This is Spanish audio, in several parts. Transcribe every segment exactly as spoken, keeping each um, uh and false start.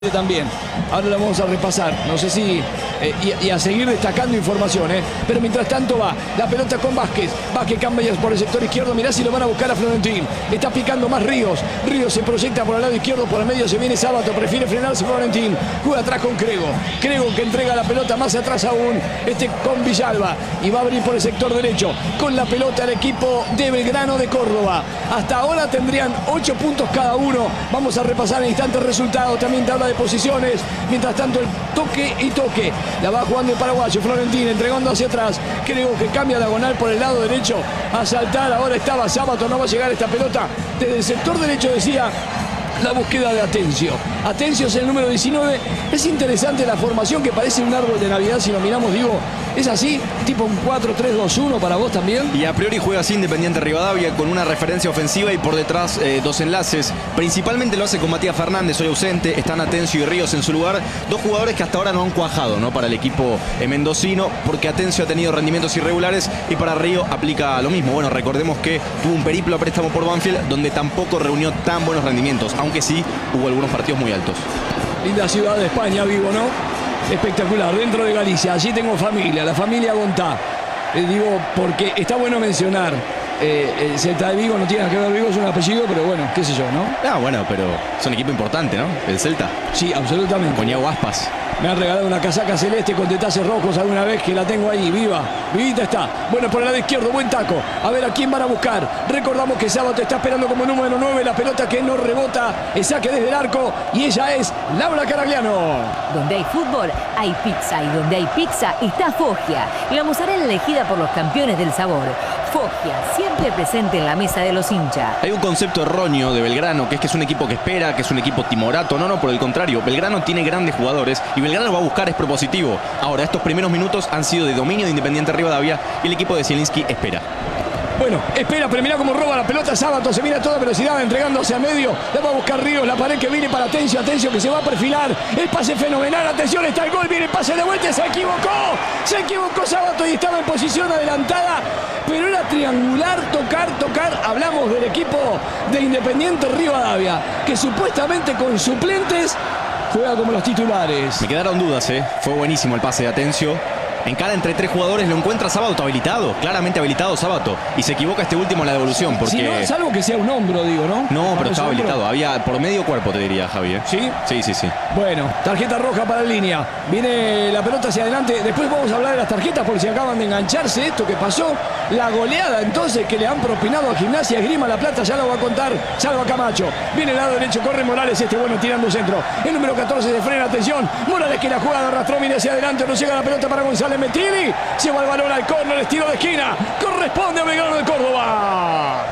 También, ahora lo vamos a repasar, no sé si eh, y, y a seguir destacando información, eh. pero mientras tanto va la pelota con Vázquez, Vázquez cambia por el sector izquierdo, mirá si lo van a buscar a Florentín, está picando más Ríos, Ríos se proyecta por el lado izquierdo, por el medio se viene Sábato, prefiere frenarse Florentín, juega atrás con Crego, Crego que entrega la pelota más atrás aún, este con Villalba, y va a abrir por el sector derecho, con la pelota el equipo de Belgrano de Córdoba, hasta ahora tendrían ocho puntos cada uno, vamos a repasar en instantes el resultado, también tabla de posiciones, mientras tanto el toque y toque, la va jugando el paraguayo Florentín, entregando hacia atrás, creo que cambia diagonal por el lado derecho, a saltar, ahora estaba Sábato, no va a llegar esta pelota, desde el sector derecho decía la búsqueda de Atencio, Atencio es el número diecinueve, es interesante la formación que parece un árbol de Navidad si lo miramos, digo, ¿es así? ¿Tipo un cuatro tres dos uno para vos también? Y a priori juega así Independiente Rivadavia con una referencia ofensiva y por detrás eh, dos enlaces. Principalmente lo hace con Matías Fernández, hoy ausente. Están Atencio y Ríos en su lugar. Dos jugadores que hasta ahora no han cuajado, ¿no? Para el equipo eh, mendocino, porque Atencio ha tenido rendimientos irregulares y para Río aplica lo mismo. Bueno, recordemos que tuvo un periplo a préstamo por Banfield donde tampoco reunió tan buenos rendimientos, aunque sí hubo algunos partidos muy altos. Linda ciudad de España, Vigo, ¿no? Espectacular, dentro de Galicia, allí tengo familia, la familia Gontá. Eh, digo, porque está bueno mencionar, eh, el Celta de Vigo no tiene nada que ver, Vigo es un apellido, pero bueno, qué sé yo, ¿no? Ah, bueno, pero es un equipo importante, ¿no? El Celta. Sí, absolutamente. Con Iago Aspas. Me han regalado una casaca celeste con detalles rojos alguna vez que la tengo ahí, viva, vivita está. Bueno, por el lado izquierdo, buen taco. A ver a quién van a buscar. Recordamos que Sábato está esperando como número nueve, la pelota que no rebota, el saque desde el arco y ella es Laura Caragliano. Donde hay fútbol, hay pizza y donde hay pizza está Foggia, la mozzarella elegida por los campeones del sabor. Foggia, siempre presente en la mesa de los hinchas. Hay un concepto erróneo de Belgrano, que es que es un equipo que espera, que es un equipo timorato. No, no, por el contrario. Belgrano tiene grandes jugadores y Belgrano va a buscar, es propositivo. Ahora, estos primeros minutos han sido de dominio de Independiente Rivadavia y el equipo de Zielinski espera. Bueno, espera, pero mirá cómo roba la pelota Sábato, se viene a toda velocidad entregándose a medio, la va a buscar Ríos, la pared que viene para Atencio, Atencio que se va a perfilar, el pase fenomenal, atención, está el gol, viene el pase de vuelta, se equivocó, se equivocó Sábato y estaba en posición adelantada, pero era triangular, tocar, tocar, hablamos del equipo de Independiente Rivadavia, que supuestamente con suplentes juega como los titulares. Me quedaron dudas, ¿eh? Fue buenísimo el pase de Atencio. Encara entre tres jugadores, lo encuentra Sábato habilitado, claramente habilitado Sábato, y se equivoca este último en la devolución porque... Sí, no, salvo que sea un hombro, digo, ¿no? No, pero estaba habilitado, había por medio cuerpo, te diría, Javier. ¿Sí? Sí, sí, sí. Bueno, tarjeta roja para línea, viene la pelota hacia adelante, después vamos a hablar de las tarjetas por si acaban de engancharse esto que pasó, la goleada entonces que le han propinado a Gimnasia Esgrima La Plata, ya lo va a contar Salva Camacho, viene el lado derecho, corre Morales, este bueno tirando centro, el número catorce se frena, atención, Morales que la juega, arrastró, mira hacia adelante, no llega la pelota para González Metini, lleva el balón al córner, estilo de esquina, corresponde a Belgrano de Córdoba.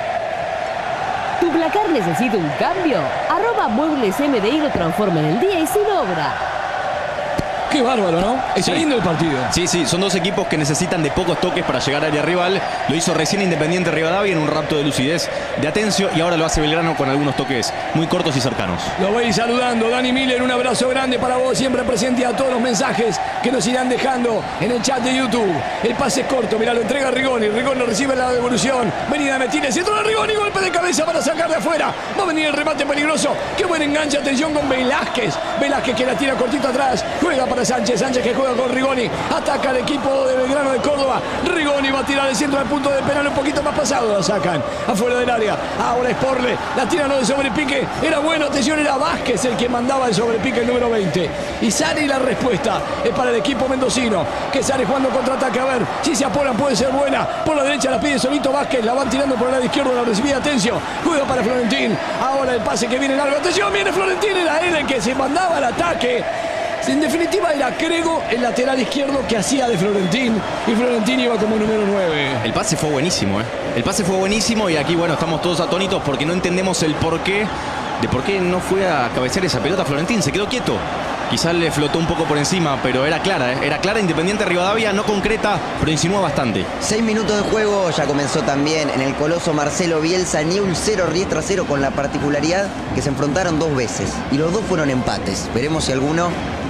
¿Tu placar necesita un cambio? Arroba Muebles M D I lo transforma en el día y sin obra. Qué bárbaro, ¿no? Está Sí. lindo el partido. Sí, sí, son dos equipos que necesitan de pocos toques para llegar al área rival. Lo hizo recién Independiente Rivadavia en un rapto de lucidez de Atencio y ahora lo hace Belgrano con algunos toques muy cortos y cercanos. Lo voy a ir saludando, Dani Miller, un abrazo grande para vos, siempre presente a todos los mensajes que nos irán dejando en el chat de YouTube. El pase es corto, mirá, lo entrega Rigoni, Rigoni recibe la devolución, venida Metine, centro de Rigoni, golpe de cabeza para sacar de afuera, va a venir el remate peligroso, qué buen enganche, atención con Velázquez, Velázquez que la tira cortito atrás, juega para Sánchez, Sánchez que juega con Rigoni, ataca al equipo de Belgrano de Córdoba, Rigoni va a tirar el centro al punto de penal un poquito más pasado, la sacan afuera del área, ahora es Porle, la tira no de sobrepique, era bueno, atención, era Vázquez el que mandaba el sobrepique, el número veinte, y sale la respuesta es para el equipo mendocino, que sale jugando contraataque, a ver si se apuran, puede ser buena, por la derecha la pide solito Vázquez, la van tirando por el lado izquierdo, la recibía Atencio, juega para Florentín, ahora el pase que viene largo, atención, viene Florentín, era él el que se mandaba al ataque. En definitiva era Crego, el lateral izquierdo que hacía de Florentín y Florentín iba como número nueve. El pase fue buenísimo, ¿eh? El pase fue buenísimo y aquí, bueno, estamos todos atónitos porque no entendemos el porqué de por qué no fue a cabecear esa pelota Florentín. Se quedó quieto. Quizás le flotó un poco por encima, pero era clara, ¿eh? Era clara, Independiente Rivadavia, no concreta, pero insinúa bastante. Seis minutos de juego, ya comenzó también en el coloso Marcelo Bielsa, ni un cero diestra cero con la particularidad que se enfrentaron dos veces y los dos fueron empates. Veremos si alguno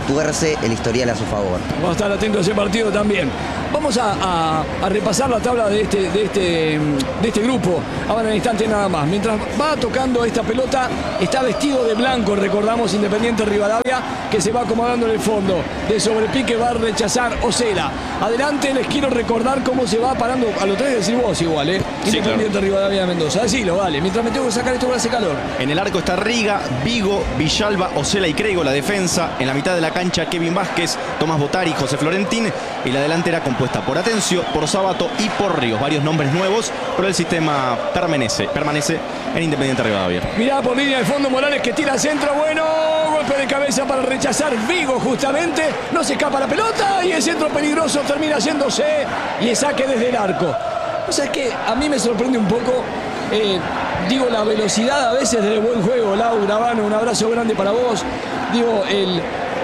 tuerce el historial a su favor. Vamos a estar atentos a ese partido también. Vamos a, a, a repasar la tabla de este, de, este, de este grupo. Ahora en instante nada más. Mientras va tocando esta pelota, está vestido de blanco, recordamos, Independiente Rivadavia, que se va acomodando en el fondo. De sobrepique va a rechazar Osela. Adelante les quiero recordar cómo se va parando. A los tres decir vos igual, ¿eh? Sí, Independiente claro. Rivadavia de Mendoza. Decilo, vale. Mientras me tengo que sacar esto que hace calor. En el arco está Riga, Vigo, Villalba, Osela y Crego, la defensa. En la mitad de la cancha, Kevin Vázquez, Tomás Botari, José Florentín. Y la delantera compuesta por Atencio, por Sábato y por Ríos. Varios nombres nuevos, pero el sistema permanece, permanece en Independiente Rivadavia. Mirá por línea de fondo Morales que tira centro. Bueno, golpe de cabeza para rechazar Vigo justamente. No se escapa la pelota y el centro peligroso termina yéndose y el saque desde el arco. O sea, es que a mí me sorprende un poco, eh, digo, la velocidad a veces del buen juego. Laura, Vano, un abrazo grande para vos. Digo, el...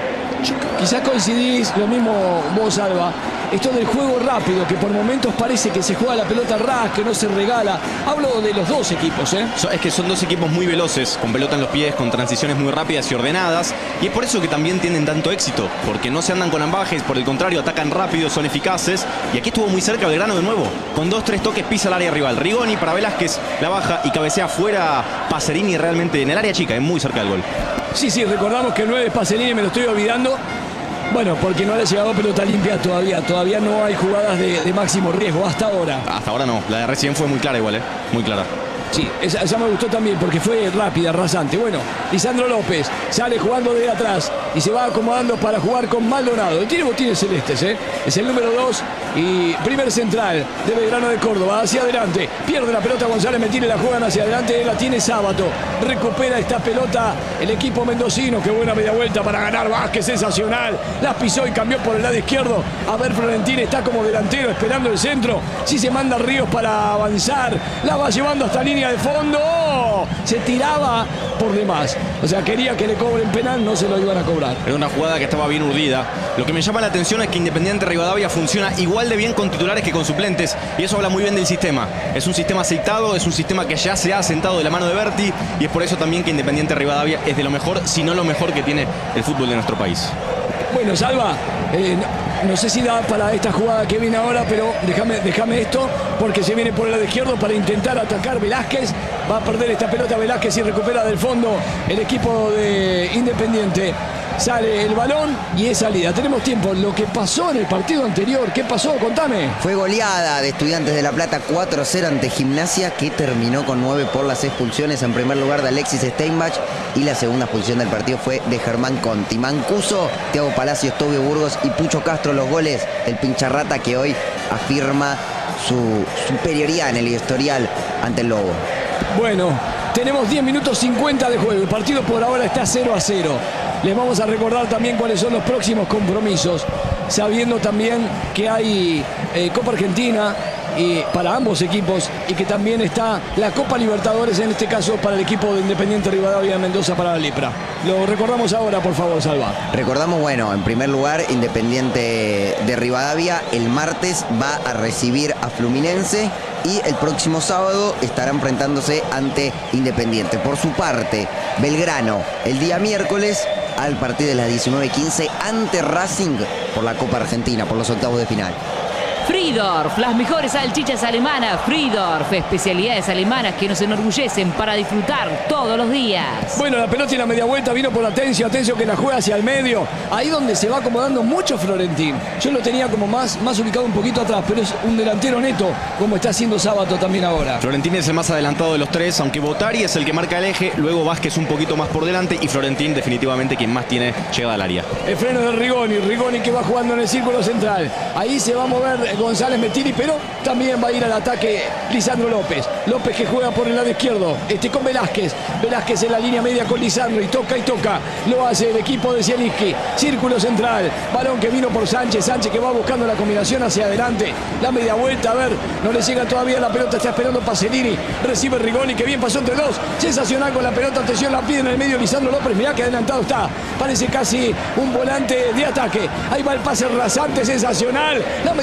Quizás coincidís, lo mismo vos, Alba. Esto del juego rápido, que por momentos parece que se juega la pelota ras, que no se regala. Hablo de los dos equipos, ¿eh? Es que son dos equipos muy veloces, con pelota en los pies, con transiciones muy rápidas y ordenadas. Y es por eso que también tienen tanto éxito, porque no se andan con ambajes, por el contrario, atacan rápido, son eficaces. Y aquí estuvo muy cerca Belgrano de nuevo. Con dos, tres toques pisa el área rival. Rigoni para Velázquez, la baja y cabecea fuera Pacerini realmente en el área chica, es muy cerca del gol. Sí, sí, recordamos que el nueve es Pacerini, me lo estoy olvidando. Bueno, porque no le ha llegado pelota limpia todavía. Todavía no hay jugadas de, de máximo riesgo hasta ahora. Hasta ahora no, la de recién fue muy clara igual, ¿eh? Muy clara. Sí, esa, esa me gustó también porque fue rápida, rasante. Bueno, Lisandro López sale jugando de atrás y se va acomodando para jugar con Maldonado. Tiene botines celestes, ¿eh? Es el número dos y primer central de Belgrano de Córdoba. Hacia adelante, pierde la pelota González Metine, la juegan hacia adelante, la tiene Sábato. Recupera esta pelota el equipo mendocino. Qué buena media vuelta para ganar Vázquez, sensacional. La pisó y cambió por el lado izquierdo. A ver, Florentín está como delantero esperando el centro. Si se manda Ríos para avanzar, la va llevando hasta línea de fondo. Se tiraba por demás. O sea, quería que le cobren penal, no se lo iban a cobrar. Era una jugada que estaba bien urdida. Lo que me llama la atención es que Independiente Rivadavia funciona igual de bien con titulares que con suplentes. Y eso habla muy bien del sistema. Es un sistema aceitado, es un sistema que ya se ha asentado de la mano de Berti. Y es por eso también que Independiente Rivadavia es de lo mejor, si no lo mejor que tiene el fútbol de nuestro país. Bueno, Salva, eh, no, no sé si da para esta jugada que viene ahora, pero déjame, déjame esto, porque se viene por el lado izquierdo para intentar atacar Velázquez. Va a perder esta pelota Velázquez y recupera del fondo el equipo de Independiente. Sale el balón y es salida. Tenemos tiempo. Lo que pasó en el partido anterior, ¿qué pasó? Contame. Fue goleada de Estudiantes de La Plata cuatro a cero ante Gimnasia, que terminó con nueve por las expulsiones. En primer lugar de Alexis Steinbach y la segunda expulsión del partido fue de Germán Conti. Mancuso, Thiago Palacios, Tobio Burgos y Pucho Castro los goles. El pincharrata que hoy afirma su superioridad en el historial ante el Lobo. Bueno, tenemos diez minutos cincuenta de juego. El partido por ahora está cero a cero. Les vamos a recordar también cuáles son los próximos compromisos, sabiendo también que hay eh, Copa Argentina y para ambos equipos y que también está la Copa Libertadores, en este caso para el equipo de Independiente Rivadavia de Mendoza para la Lepra. Lo recordamos ahora, por favor, Salva. Recordamos, bueno, en primer lugar, Independiente de Rivadavia el martes va a recibir a Fluminense y el próximo sábado estará enfrentándose ante Independiente. Por su parte, Belgrano el día miércoles al partido de las diecinueve quince ante Racing por la Copa Argentina, por los octavos de final. Friedorf, las mejores salchichas alemanas. Friedorf, especialidades alemanas que nos enorgullecen para disfrutar todos los días. Bueno, la pelota y la media vuelta vino por Atencio, Atencio que la juega hacia el medio. Ahí donde se va acomodando mucho Florentín. Yo lo tenía como más, más ubicado un poquito atrás, pero es un delantero neto, como está haciendo Sábato también ahora. Florentín es el más adelantado de los tres, aunque Botari es el que marca el eje, luego Vázquez un poquito más por delante y Florentín definitivamente quien más tiene llegada al área. El freno de Rigoni, Rigoni que va jugando en el círculo central. Ahí se va a mover González Metini, pero también va a ir al ataque Lisandro López. López que juega por el lado izquierdo, este con Velázquez. Velázquez en la línea media con Lisandro y toca y toca. Lo hace el equipo de Zielinski. Círculo central, balón que vino por Sánchez. Sánchez que va buscando la combinación hacia adelante. La media vuelta, a ver, no le llega todavía la pelota, está esperando Pacerini. Recibe Rigoni, que bien pasó entre dos. Sensacional con la pelota, atención, la pide en el medio Lisandro López. Mirá que adelantado está. Parece casi un volante de ataque. Ahí va el pase rasante, sensacional. La media vuelta de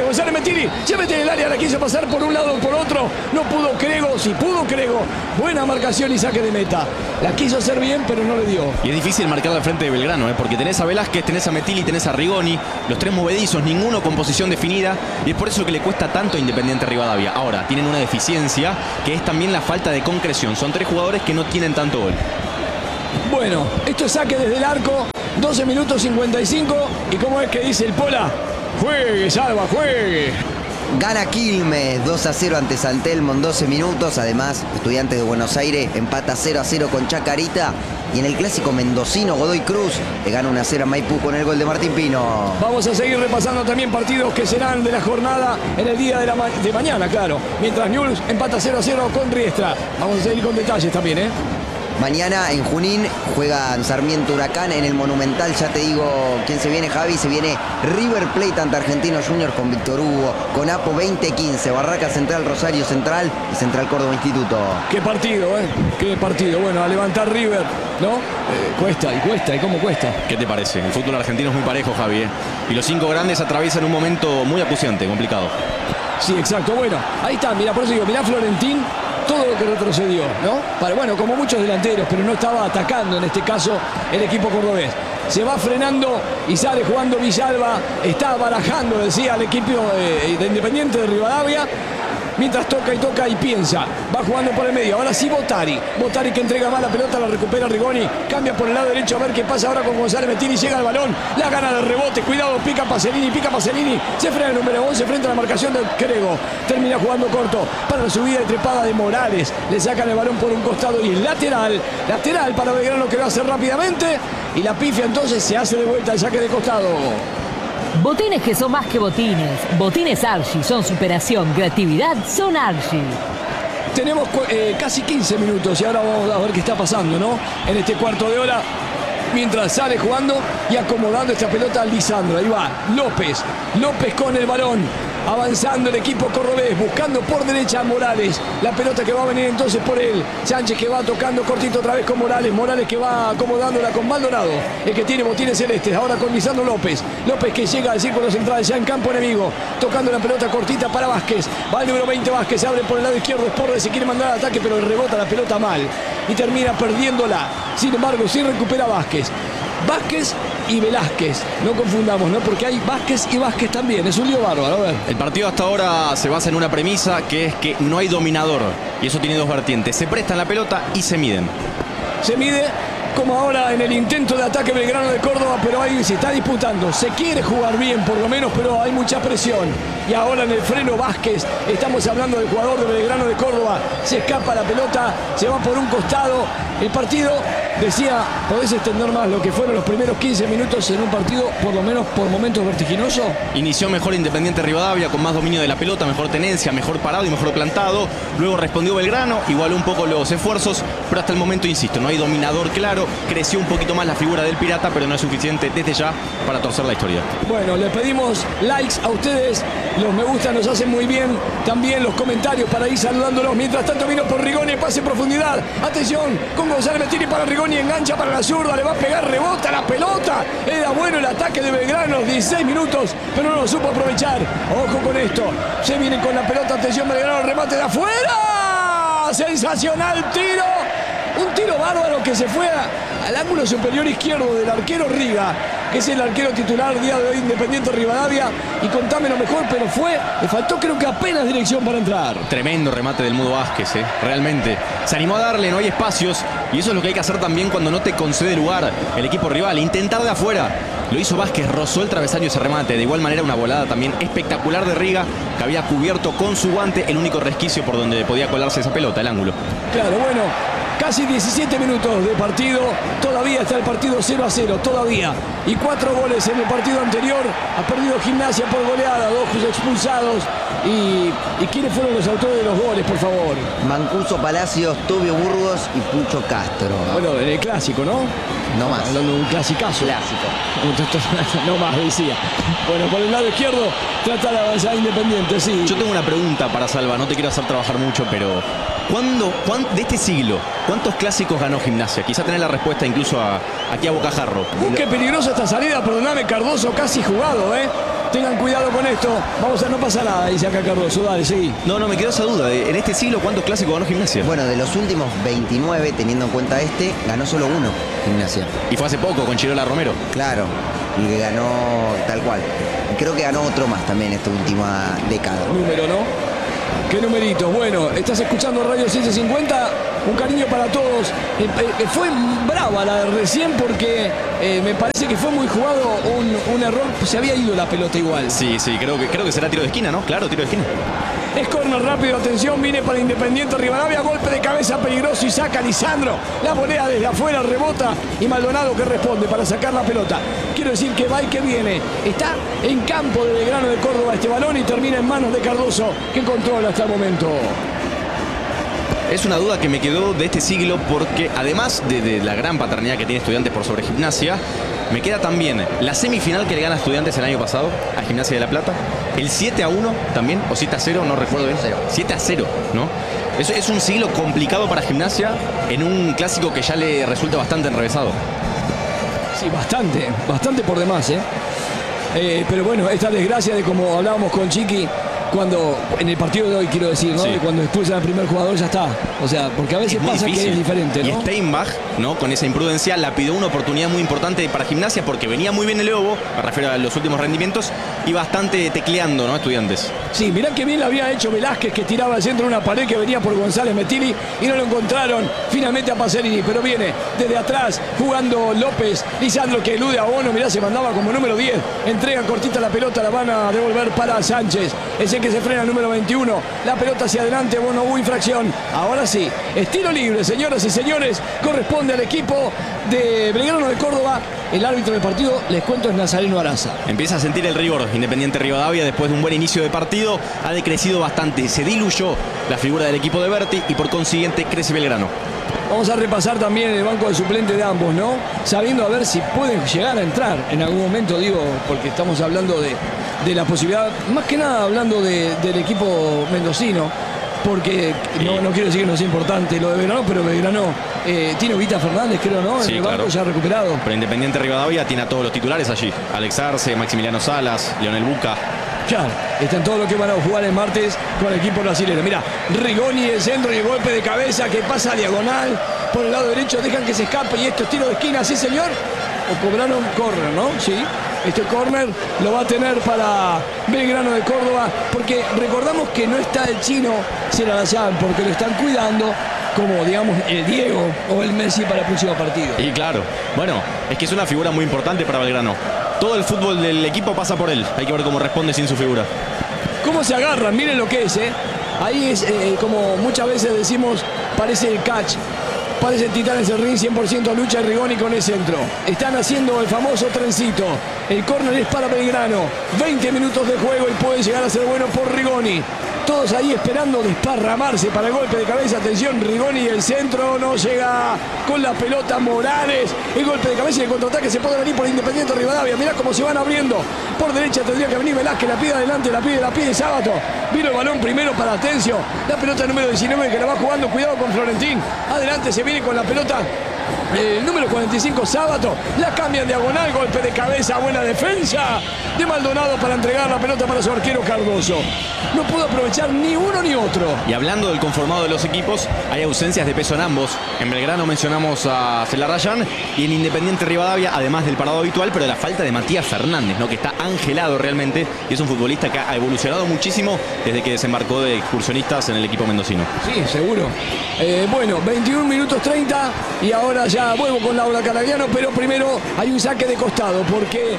González, González Metilli, se mete en el área, la quiso pasar por un lado o por otro, no pudo Crego, si pudo Crego, buena marcación y saque de meta. La quiso hacer bien, pero no le dio. Y es difícil marcar al frente de Belgrano, ¿eh? Porque tenés a Velázquez, tenés a Metilli, tenés a Rigoni, los tres movedizos, ninguno con posición definida, y es por eso que le cuesta tanto a Independiente Rivadavia. Ahora, tienen una deficiencia, que es también la falta de concreción. Son tres jugadores que no tienen tanto gol. Bueno, esto es saque desde el arco, doce minutos cincuenta y cinco, y como es que dice el Pola, juegue, Salva, juegue. Gana Quilmes dos a cero ante San Telmo en doce minutos. Además, Estudiantes de Buenos Aires empata cero a cero con Chacarita. Y en el clásico mendocino, Godoy Cruz le gana uno a cero a Maipú con el gol de Martín Pino. Vamos a seguir repasando también partidos que serán de la jornada en el día de, la ma de mañana, claro. Mientras Newell's empata cero a cero con Riestra. Vamos a seguir con detalles también, ¿eh? Mañana en Junín juegan Sarmiento Huracán en el Monumental. Ya te digo quién se viene, Javi. Se viene River Plate ante Argentinos Juniors con Víctor Hugo, con Apo veinte quince, Barraca Central, Rosario Central y Central Córdoba Instituto. Qué partido, ¿eh? Qué partido. Bueno, a levantar River, ¿no? Eh, cuesta y cuesta. ¿Y cómo cuesta? ¿Qué te parece? El fútbol argentino es muy parejo, Javi, ¿eh? Y los cinco grandes atraviesan un momento muy acuciante, complicado. Sí, exacto. Bueno, ahí está. Mira, por eso digo, mirá Florentín. Todo lo que retrocedió, ¿no? Para, bueno, como muchos delanteros, pero no estaba atacando en este caso el equipo cordobés. Se va frenando y sale jugando Villalba. Está barajando, decía el equipo de, de Independiente de Rivadavia. Mientras toca y toca y piensa. Va jugando por el medio. Ahora sí Botari. Botari que entrega mal la pelota, la recupera Rigoni. Cambia por el lado derecho a ver qué pasa ahora con González Metilli. Llega al balón. La gana de rebote. Cuidado, pica Pasolini, pica Pasolini. Se frena el número once frente a la marcación de Crego. Termina jugando corto para la subida y trepada de Morales. Le sacan el balón por un costado y el lateral. Lateral para Belgrano que lo hace rápidamente. Y la pifia entonces se hace de vuelta el saque de costado. Botines que son más que botines. Botines Archie son superación, creatividad, son Archie. Tenemos eh, casi quince minutos y ahora vamos a ver qué está pasando, ¿no? En este cuarto de hora, mientras sale jugando y acomodando esta pelota Lisandro. Ahí va López. López con el balón. Avanzando el equipo cordobés, buscando por derecha a Morales. La pelota que va a venir entonces por él. Sánchez que va tocando cortito otra vez con Morales. Morales que va acomodándola con Maldonado. El que tiene botines celestes. Ahora con Lisandro López. López que llega al círculo central ya en campo enemigo. Tocando la pelota cortita para Vázquez. Va el número veinte Vázquez. Se abre por el lado izquierdo. Sporre se quiere mandar al ataque, pero rebota la pelota mal. Y termina perdiéndola. Sin embargo, sí recupera Vázquez. Vázquez y Velázquez, no confundamos, ¿no? Porque hay Vázquez y Vázquez también, es un lío bárbaro, a ver. El partido hasta ahora se basa en una premisa que es que no hay dominador, y eso tiene dos vertientes, se prestan la pelota y se miden. Se mide como ahora en el intento de ataque Belgrano de Córdoba, pero ahí se está disputando, se quiere jugar bien por lo menos, pero hay mucha presión. Y ahora en el freno Vázquez, estamos hablando del jugador de Belgrano de Córdoba, se escapa la pelota, se va por un costado. El partido, decía, podés extender más lo que fueron los primeros quince minutos en un partido, por lo menos por momentos vertiginoso. Inició mejor Independiente Rivadavia, con más dominio de la pelota, mejor tenencia, mejor parado y mejor plantado. Luego respondió Belgrano, igualó un poco los esfuerzos, pero hasta el momento, insisto, no hay dominador claro. Creció un poquito más la figura del Pirata, pero no es suficiente desde ya para torcer la historia. Bueno, le pedimos likes a ustedes, los me gusta nos hacen muy bien, también los comentarios para ir saludándolos. Mientras tanto vino por Rigoni, pase en profundidad, atención, con González Metilli para Rigoni, engancha para la zurda, le va a pegar, rebota la pelota. Era bueno el ataque de Belgrano, dieciséis minutos, pero no lo supo aprovechar. Ojo con esto, se viene con la pelota, atención Belgrano, remate de afuera, sensacional tiro. Un tiro bárbaro que se fue a, al ángulo superior izquierdo del arquero Riga, que es el arquero titular día de hoy Independiente Rivadavia. Y contame lo mejor, pero fue, le faltó creo que apenas dirección para entrar. Tremendo remate del Mudo Vázquez, ¿eh? Realmente. Se animó a darle, no hay espacios. Y eso es lo que hay que hacer también cuando no te concede lugar el equipo rival. Intentar de afuera. Lo hizo Vázquez, rozó el travesaño ese remate. De igual manera una volada también espectacular de Riga, que había cubierto con su guante el único resquicio por donde podía colarse esa pelota, el ángulo. Claro, bueno. Casi diecisiete minutos de partido, todavía está el partido cero a cero, todavía. Y cuatro goles en el partido anterior, ha perdido Gimnasia por goleada, dos expulsados. Y, ¿Y quiénes fueron los autores de los goles, por favor? Mancuso Palacios, Tobio Burgos y Pucho Castro. Bueno, en el clásico, ¿no? No más. Hablando de un clasicazo. Clásico. No más, decía. Bueno, por el lado izquierdo trata de avanzar Independiente, sí. Yo tengo una pregunta para Salva, no te quiero hacer trabajar mucho, pero ¿cuándo, cuándo de este siglo, cuántos clásicos ganó Gimnasia? Quizá tener la respuesta incluso a, aquí a Bocajarro. Uh, qué peligrosa esta salida, perdóname, Cardoso casi jugado, ¿eh? Tengan cuidado con esto. Vamos a no pasa nada, dice acá Cardoso. Dale, seguí. No, no, me quedó esa duda. En este siglo, ¿cuántos clásicos ganó Gimnasia? Bueno, de los últimos veintinueve, teniendo en cuenta este, ganó solo uno Gimnasia. Y fue hace poco con Chirola Romero. Claro, y que ganó tal cual. Creo que ganó otro más también esta última década. Número, ¿no? ¿Qué numerito? Bueno, estás escuchando Radio setecientos cincuenta. Un cariño para todos. Eh, eh, fue brava la de recién porque eh, me parece que fue muy jugado un, un error. Se había ido la pelota igual. Sí, sí, creo que, creo que será tiro de esquina, ¿no? Claro, tiro de esquina. Es córner rápido, atención, viene para Independiente Rivadavia, golpe de cabeza peligroso y saca Lisandro. La volea desde afuera, rebota y Maldonado que responde para sacar la pelota. Quiero decir que va y que viene. Está en campo de Belgrano de Córdoba este balón y termina en manos de Cardoso, que controla hasta el momento. Es una duda que me quedó de este siglo porque además de, de la gran paternidad que tiene Estudiantes por sobre Gimnasia, me queda también la semifinal que le gana Estudiantes el año pasado a Gimnasia de La Plata, el siete a uno también, o siete a cero, no recuerdo bien. siete a cero, ¿no? Es, es un siglo complicado para Gimnasia en un clásico que ya le resulta bastante enrevesado. Sí, bastante, bastante por demás, ¿eh? Eh, pero bueno, esta desgracia de como hablábamos con Chiqui, cuando en el partido de hoy, quiero decir, ¿no? Sí. De cuando expulsan al primer jugador ya está. O sea, porque a veces Es muy pasa difícil. que es diferente, ¿no? Y Steinbach, ¿no? Con esa imprudencia, la pidió una oportunidad muy importante para Gimnasia porque venía muy bien el Lobo, me refiero a los últimos rendimientos, y bastante tecleando, ¿no? Estudiantes. Sí, mirá que bien lo había hecho Velázquez, que tiraba al centro de una pared que venía por González Metilli y no lo encontraron finalmente a Pacerini, pero viene desde atrás jugando López, Lisandro que elude a Bono, mirá, se mandaba como número diez, entrega cortita la pelota, la van a devolver para Sánchez, es el que se frena el número veintiuno, la pelota hacia adelante, Bono, hubo infracción, ahora sí, estilo libre, señoras y señores, corresponde al equipo de Belgrano de Córdoba. El árbitro del partido, les cuento, es Nazareno Araza. Empieza a sentir el rigor Independiente Rivadavia después de un buen inicio de partido. Ha decrecido bastante, se diluyó la figura del equipo de Berti y por consiguiente crece Belgrano. Vamos a repasar también el banco de suplentes de ambos, ¿no? Sabiendo a ver si pueden llegar a entrar en algún momento, digo, porque estamos hablando de, de la posibilidad, más que nada hablando de, del equipo mendocino, porque no, no quiero decir que no sea importante lo de Belgrano, pero Belgrano eh, tiene Vita Fernández, creo, ¿no? En Sí, el banco claro. ya recuperado. Pero Independiente Rivadavia tiene a todos los titulares allí. Alex Arce, Maximiliano Salas, Leonel Buca. Claro, están todos los que van a jugar el martes con el equipo brasileño. Mira, Rigoni, el centro y el golpe de cabeza que pasa a diagonal por el lado derecho, dejan que se escape y esto es tiro de esquina, ¿sí, señor? O cobraron córner, ¿no? Sí. Este córner lo va a tener para Belgrano de Córdoba, porque recordamos que no está el chino Selarayán, porque lo están cuidando como, digamos, el Diego o el Messi para el próximo partido. Y claro, bueno, es que es una figura muy importante para Belgrano. Todo el fútbol del equipo pasa por él. Hay que ver cómo responde sin su figura. ¿Cómo se agarran? Miren lo que es, ¿eh? Ahí es, eh, como muchas veces decimos, parece el catch. Parece el Titanes el ring, cien por ciento lucha y Rigoni con el centro. Están haciendo el famoso trencito. El córner es para Belgrano. veinte minutos de juego y puede llegar a ser bueno por Rigoni. Todos ahí esperando desparramarse para el golpe de cabeza. Atención, Rigoni, el centro no llega con la pelota. Morales, el golpe de cabeza y el contraataque se puede venir por Independiente Rivadavia. Mirá cómo se van abriendo. Por derecha tendría que venir Velázquez, la pide adelante, la pide, la pide Sábato. Vino el balón primero para Atencio. La pelota número diecinueve que la va jugando. Cuidado con Florentín. Adelante se viene con la pelota. El número cuarenta y cinco, Sábato, la cambia en diagonal, golpe de cabeza, buena defensa de Maldonado para entregar la pelota para su arquero Cardoso. No pudo aprovechar ni uno ni otro. Y hablando del conformado de los equipos, hay ausencias de peso en ambos. En Belgrano mencionamos a Celarayán y en Independiente Rivadavia, además del parado habitual, pero la falta de Matías Fernández, ¿no? Que está angelado realmente y es un futbolista que ha evolucionado muchísimo desde que desembarcó de excursionistas en el equipo mendocino. Sí, seguro. Eh, bueno, veintiún minutos treinta y ahora ya vuelvo con Laura Caragliano, pero primero hay un saque de costado porque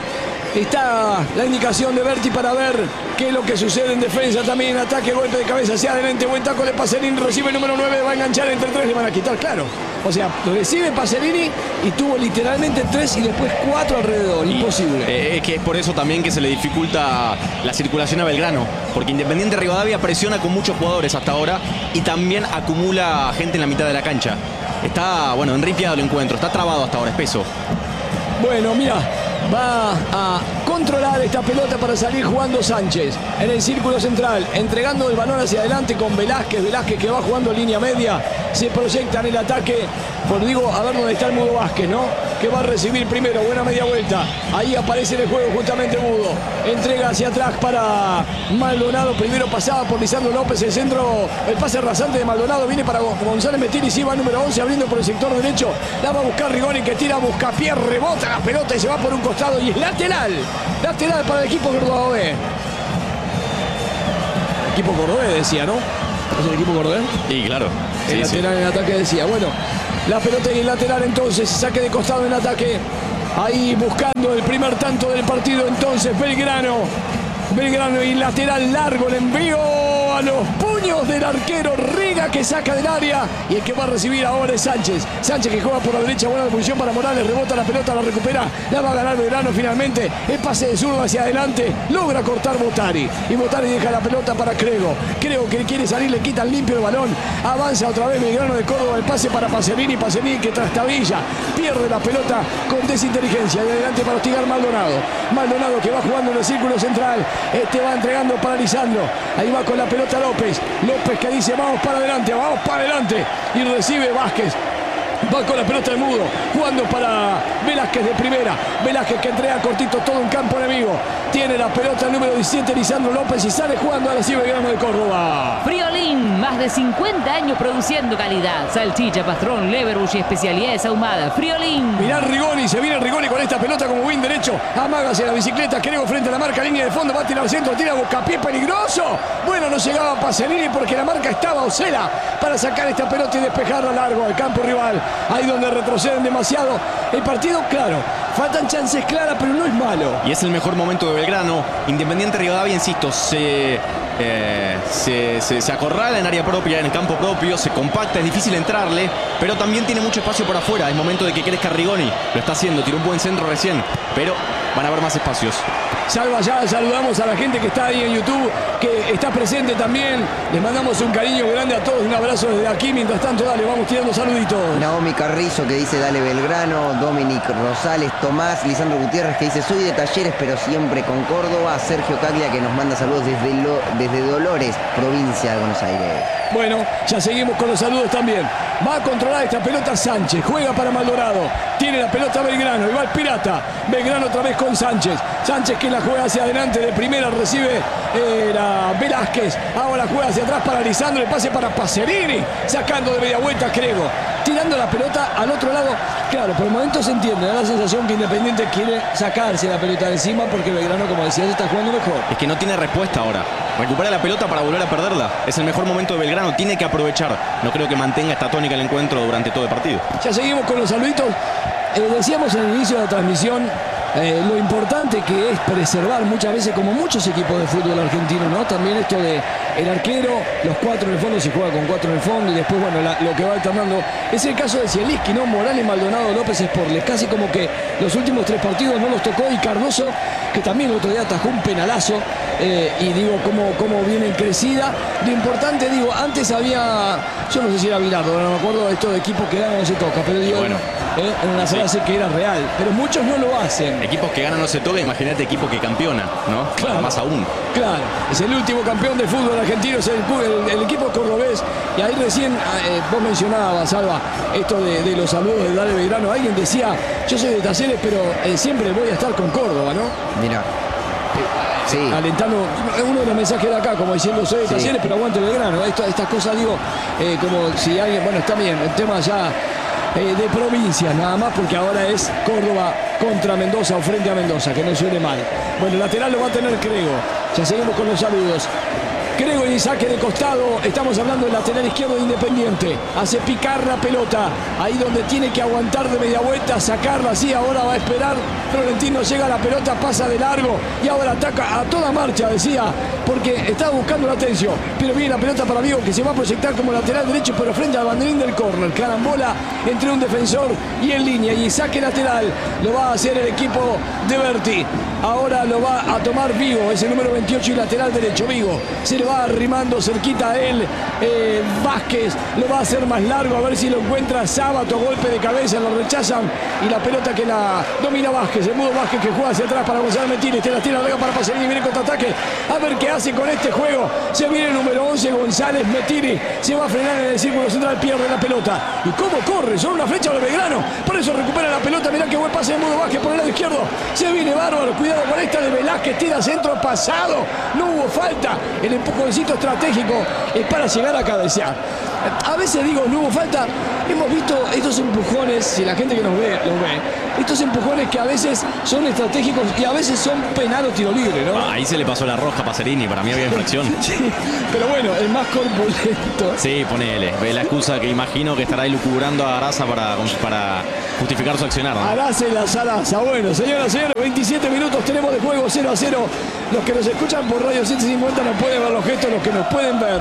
está la indicación de Berti para ver qué es lo que sucede en defensa, también en ataque, golpe de cabeza hacia adelante, buen taco de Pacerini, recibe el número nueve, va a enganchar entre tres, le van a quitar, claro. O sea, recibe Pacerini y tuvo literalmente tres y después cuatro alrededor, imposible. Eh, es que es por eso también que se le dificulta la circulación a Belgrano, porque Independiente Rivadavia presiona con muchos jugadores hasta ahora y también acumula gente en la mitad de la cancha. Está, bueno, enripiado el encuentro, está trabado hasta ahora, espeso. Bueno, mira, va a controlar esta pelota para salir jugando Sánchez en el círculo central, entregando el balón hacia adelante con Velázquez, Velázquez que va jugando en línea media, se proyecta en el ataque. Por digo, a ver dónde está el Mudo Vázquez, ¿no? Que va a recibir primero, buena media vuelta. Ahí aparece en el juego justamente Mudo. Entrega hacia atrás para Maldonado. Primero pasaba por Lisandro López. El centro, el pase rasante de Maldonado viene para González Metil y sí va número once abriendo por el sector derecho. La va a buscar Rigoni que tira, busca pie, rebota la pelota y se va por un costado y es lateral. Lateral para el equipo cordobés. Equipo cordobés decía, ¿no? ¿Es el equipo cordobés? Sí, claro. El Sí, lateral sí. en ataque decía. Bueno, la pelota y el lateral entonces, saque de costado en ataque. Ahí buscando el primer tanto del partido entonces Belgrano. Belgrano y lateral largo, el envío a los puños del arquero Riga que saca del área y el que va a recibir ahora es Sánchez. Sánchez que juega por la derecha, buena devolución para Morales, rebota la pelota, la recupera, la va a ganar Belgrano finalmente. El pase de zurdo hacia adelante, logra cortar Botari y Botari deja la pelota para Crego. Creo que quiere salir, le quitan limpio el balón, avanza otra vez Belgrano de Córdoba, el pase para Pacerini, Pacerini que trastabilla, pierde la pelota con desinteligencia y adelante para hostigar Maldonado. Maldonado que va jugando en el círculo central. Este va entregando para Lisandro. Ahí va con la pelota López. López que dice vamos para adelante, vamos para adelante. Y recibe Vázquez. Va con la pelota de Mudo. Jugando para Velázquez de primera. Velázquez que entrega cortito todo un campo enemigo. Tiene la pelota el número diecisiete Lisandro López y sale jugando ahora sí Belgrano de Córdoba. Friolín, más de cincuenta años produciendo calidad. Salchicha, pastrón, leverbush y especialidades ahumadas. Friolín. Mirá Rigoni, se viene Rigoni con esta pelota como win derecho. Amaga hacia la bicicleta, Crego frente a la marca, línea de fondo, va a tirar al centro, tira bocapié peligroso. Bueno, no llegaba Pacerini porque la marca estaba Ocela para sacar esta pelota y despejarla largo al campo rival. Ahí donde retroceden demasiado. El partido, claro, faltan chances claras, pero no es malo. Y es el mejor momento de Belgrano. Independiente Rivadavia, insisto, se, eh, se, se, se acorrala en área propia, en el campo propio, se compacta, es difícil entrarle, pero también tiene mucho espacio por afuera. Es momento de que crezca Rigoni. Lo está haciendo, tiró un buen centro recién, pero van a haber más espacios. Salva ya, saludamos a la gente que está ahí en YouTube, que está presente también. Les mandamos un cariño grande a todos, un abrazo desde aquí. Mientras tanto, dale, vamos tirando saluditos. Naomi Carrizo que dice dale Belgrano, Dominic Rosales, Tomás, Lisandro Gutiérrez que dice soy de Talleres pero siempre con Córdoba, Sergio Caglia que nos manda saludos desde, Lo, desde Dolores, provincia de Buenos Aires. Bueno, ya seguimos con los saludos también. Va a controlar esta pelota Sánchez, juega para Maldonado, tiene la pelota Belgrano y va el Pirata. Belgrano otra vez con Sánchez. Sánchez que la juega hacia adelante de primera, recibe era Velázquez. Ahora juega hacia atrás para Lisandro, el pase para Pacerini, sacando de media vuelta a Crego. Tirando la pelota al otro lado. Claro, por el momento se entiende, da la sensación que Independiente quiere sacarse la pelota de encima porque Belgrano, como decías, está jugando mejor. Es que no tiene respuesta ahora. Recupera la pelota para volver a perderla. Es el mejor momento de Belgrano, tiene que aprovechar. No creo que mantenga esta tónica el encuentro durante todo el partido. Ya seguimos con los saluditos. Eh, decíamos en el inicio de la transmisión eh, lo importante que es preservar muchas veces, como muchos equipos de fútbol argentino, ¿no? También esto de el arquero, los cuatro en el fondo, se juega con cuatro en el fondo y después, bueno, la, lo que va alternando. Es el caso de Zielinski, ¿no? Morales, Maldonado, López, Sporles. Casi como que los últimos tres partidos no los tocó y Cardoso, que también el otro día atajó un penalazo. Eh, y digo, cómo, cómo viene crecida. Lo importante, digo, antes había, yo no sé si era Bilardo, no me acuerdo de estos equipos que ganan no se toca, pero digo, bueno, eh, en una frase sí, que era real, pero muchos no lo hacen. Equipos que ganan no se toca, imagínate equipo que campeona, ¿no? Claro. Más aún. Claro, es el último campeón de fútbol argentino, es el, el, el equipo cordobés. Y ahí recién eh, vos mencionabas, Salva, esto de, de los saludos de Dale Belgrano. Alguien decía, yo soy de Talleres, pero eh, siempre voy a estar con Córdoba, ¿no? Mira. Sí. Alentando, uno de los mensajes de acá, como diciendo soy de Sí. Talleres, pero aguante Belgrano. Esto, estas cosas, digo, eh, como si alguien, bueno, está bien, el tema ya eh, de provincias, nada más, porque ahora es Córdoba contra Mendoza o frente a Mendoza, que no suene mal. Bueno, el lateral lo va a tener Crego. Ya seguimos con los saludos. Crego y saque de costado, estamos hablando del lateral izquierdo de Independiente, hace picar la pelota, ahí donde tiene que aguantar de media vuelta, sacarla así, ahora va a esperar, Florentino llega a la pelota, pasa de largo y ahora ataca a toda marcha, decía, porque estaba buscando la atención, pero viene la pelota para Vigo que se va a proyectar como lateral derecho, pero frente al banderín del córner, carambola entre un defensor y en línea, y saque lateral, lo va a hacer el equipo de Berti, ahora lo va a tomar Vigo, es el número veintiocho y lateral derecho, Vigo, se le se va arrimando cerquita a él eh, Vázquez, lo va a hacer más largo, a ver si lo encuentra Sábato, golpe de cabeza, lo rechazan y la pelota que la domina Vázquez, el mudo Vázquez que juega hacia atrás para Gonzalo Metini, te la tira larga para Pacerini, viene contraataque, a ver qué hace con este juego, se viene el número once González Metini, se va a frenar en el círculo central, pierde la pelota, y cómo corre, son una flecha de Belgrano, por eso recupera la pelota, mirá qué buen pase de mudo Vázquez por el lado izquierdo, se viene bárbaro, cuidado con esta de Velázquez, tira centro pasado, no hubo falta, el empujoncito estratégico es para llegar a cabecear. A veces digo, no hubo falta, hemos visto estos empujones, si la gente que nos ve, los ve, estos empujones que a veces son estratégicos y a veces son penal o tiro libre, ¿no? Ah, ahí se le pasó la roja a Pacerini, para mí había infracción. Sí, pero bueno, el más corpulento. Sí, ponele, ve la excusa que imagino que estará elucubrando a Araza para, para justificar su accionar, ¿no? Araza y la Zaraza. Bueno, señoras y señores, veintisiete minutos tenemos de juego, cero a cero. Los que nos escuchan por Radio setecientos cincuenta no pueden ver los gestos, los que nos pueden ver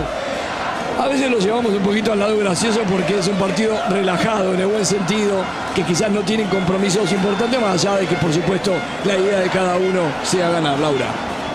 a veces lo llevamos un poquito al lado gracioso porque es un partido relajado en el buen sentido, que quizás no tienen compromisos importantes, más allá de que por supuesto la idea de cada uno sea ganar. Laura.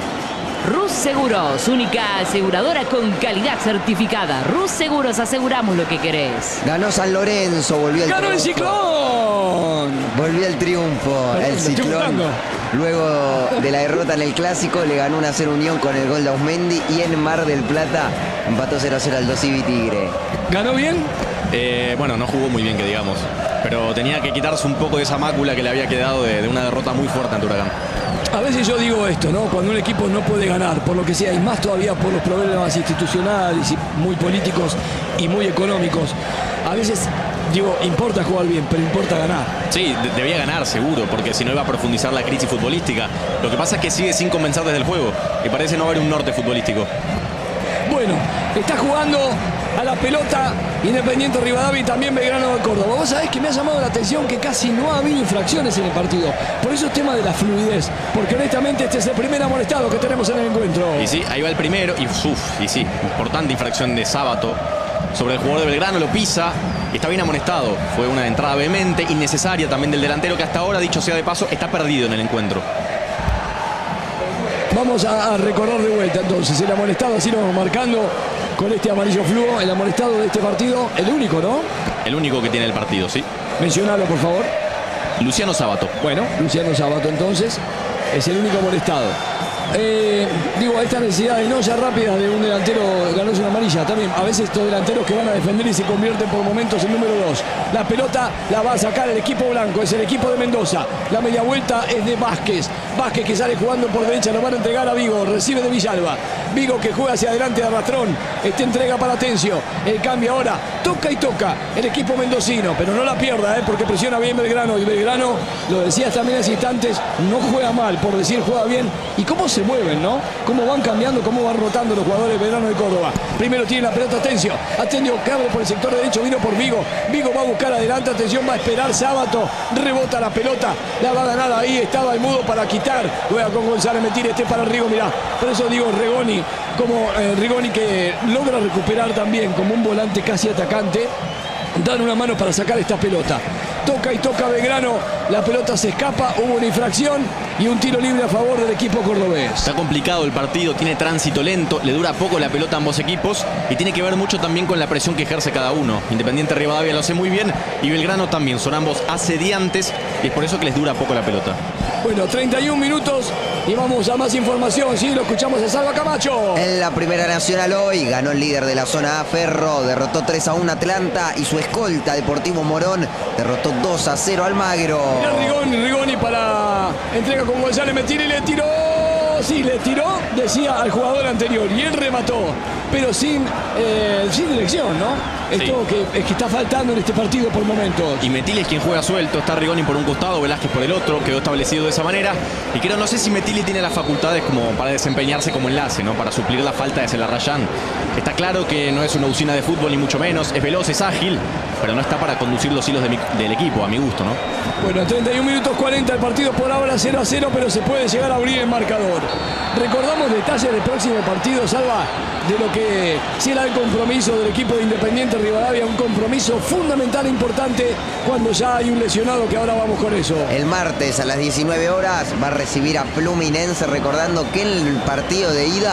Rus Seguros, única aseguradora con calidad certificada. Rus Seguros, aseguramos lo que querés. Ganó San Lorenzo, volvió el ¡Ganó el Ciclón! Volvió el triunfo, Perdón, el me estoy Ciclón. buscando. Luego de la derrota en el Clásico, le ganó una cero Unión con el gol de Ausmendi y en Mar del Plata empató cero a cero al Dosivi Tigre. ¿Ganó bien? Eh, bueno, no jugó muy bien, que digamos, pero tenía que quitarse un poco de esa mácula que le había quedado de, de una derrota muy fuerte ante Huracán. A veces yo digo esto, ¿no? Cuando un equipo no puede ganar, por lo que sea, y más todavía por los problemas institucionales y muy políticos y muy económicos, a veces digo, importa jugar bien, pero importa ganar. Sí, de- debía ganar seguro, porque si no iba a profundizar la crisis futbolística. Lo que pasa es que sigue sin convencer desde el juego y parece no haber un norte futbolístico. Bueno, está jugando a la pelota Independiente Rivadavia y también Belgrano de Córdoba. Vos sabés que me ha llamado la atención que casi no ha habido infracciones en el partido. Por eso es tema de la fluidez, porque honestamente este es el primer amonestado que tenemos en el encuentro. Y sí, ahí va el primero y uf, y sí, importante infracción de Sábato sobre el jugador de Belgrano, lo pisa y está bien amonestado. Fue una entrada vehemente, innecesaria también del delantero que hasta ahora, dicho sea de paso, está perdido en el encuentro. Vamos a, a recordar de vuelta entonces el amonestado, así lo vamos marcando con este amarillo fluo, el amonestado de este partido, el único, ¿no? El único que tiene el partido, ¿sí? Mencionalo, por favor. Luciano Sábato. Bueno, Luciano Sabato entonces es el único amonestado. Eh, digo, esta necesidad de noya rápida de un delantero ganarse una amarilla. También a veces estos delanteros que van a defender y se convierten por momentos en número dos. La pelota la va a sacar el equipo blanco, es el equipo de Mendoza. La media vuelta es de Vázquez. Vázquez que sale jugando por derecha, lo van a entregar a Vigo, recibe de Villalba. Vigo que juega hacia adelante de Arrastrón. Esta entrega para Atencio. El cambio ahora, toca y toca el equipo mendocino, pero no la pierda, ¿eh? Porque presiona bien Belgrano. Y Belgrano, lo decías también hace instantes, no juega mal, por decir juega bien. ¿Y cómo se mueven, no? Cómo van cambiando, cómo van rotando los jugadores de Belgrano de Córdoba. Primero tiene la pelota Atencio. Atencio que abre por el sector derecho, vino por Vigo. Vigo va a buscar adelante, atención, va a esperar Sábato. Rebota la pelota, la va a ganar ahí. Estaba el mudo para quitar. Juega con González, me tira este para Rigo, mirá. Por eso digo Rigoni, como eh, Rigoni que logra recuperar también como un volante casi atacante. Dan una mano para sacar esta pelota. Toca y toca Belgrano, la pelota se escapa, hubo una infracción y un tiro libre a favor del equipo cordobés. Está complicado el partido, tiene tránsito lento, le dura poco la pelota a ambos equipos y tiene que ver mucho también con la presión que ejerce cada uno. Independiente Rivadavia lo hace muy bien y Belgrano también, son ambos asediantes y es por eso que les dura poco la pelota. Bueno, treinta y un minutos y vamos a más información, sí, lo escuchamos a Salva Camacho. En la Primera Nacional hoy ganó el líder de la zona A, Ferro, derrotó tres a uno Atlanta y su escolta Deportivo Morón derrotó dos a cero Almagro. Mirá Rigoni, Rigoni para entrega con González, me tira y le tiró. Sí, le tiró, decía al jugador anterior y él remató, pero sin, eh, sin dirección, ¿no? Esto Sí. que, es que está faltando en este partido por momentos. Y Metili es quien juega suelto, está Rigoni por un costado, Velázquez por el otro, quedó establecido de esa manera. Y creo, no sé si Metili tiene las facultades como para desempeñarse como enlace, ¿no? Para suplir la falta de Celarrayán. Está claro que no es una usina de fútbol ni mucho menos, es veloz, es ágil, pero no está para conducir los hilos de mi- del equipo, a mi gusto, ¿no? Bueno, treinta y un minutos cuarenta el partido por ahora cero a cero, pero se puede llegar a abrir el marcador. Recordamos detalles del próximo partido, Salva, de lo que será el compromiso del equipo de Independiente Rivadavia, un compromiso fundamental e importante cuando ya hay un lesionado, que ahora vamos con eso. El martes a las diecinueve horas va a recibir a Fluminense, recordando que en el partido de ida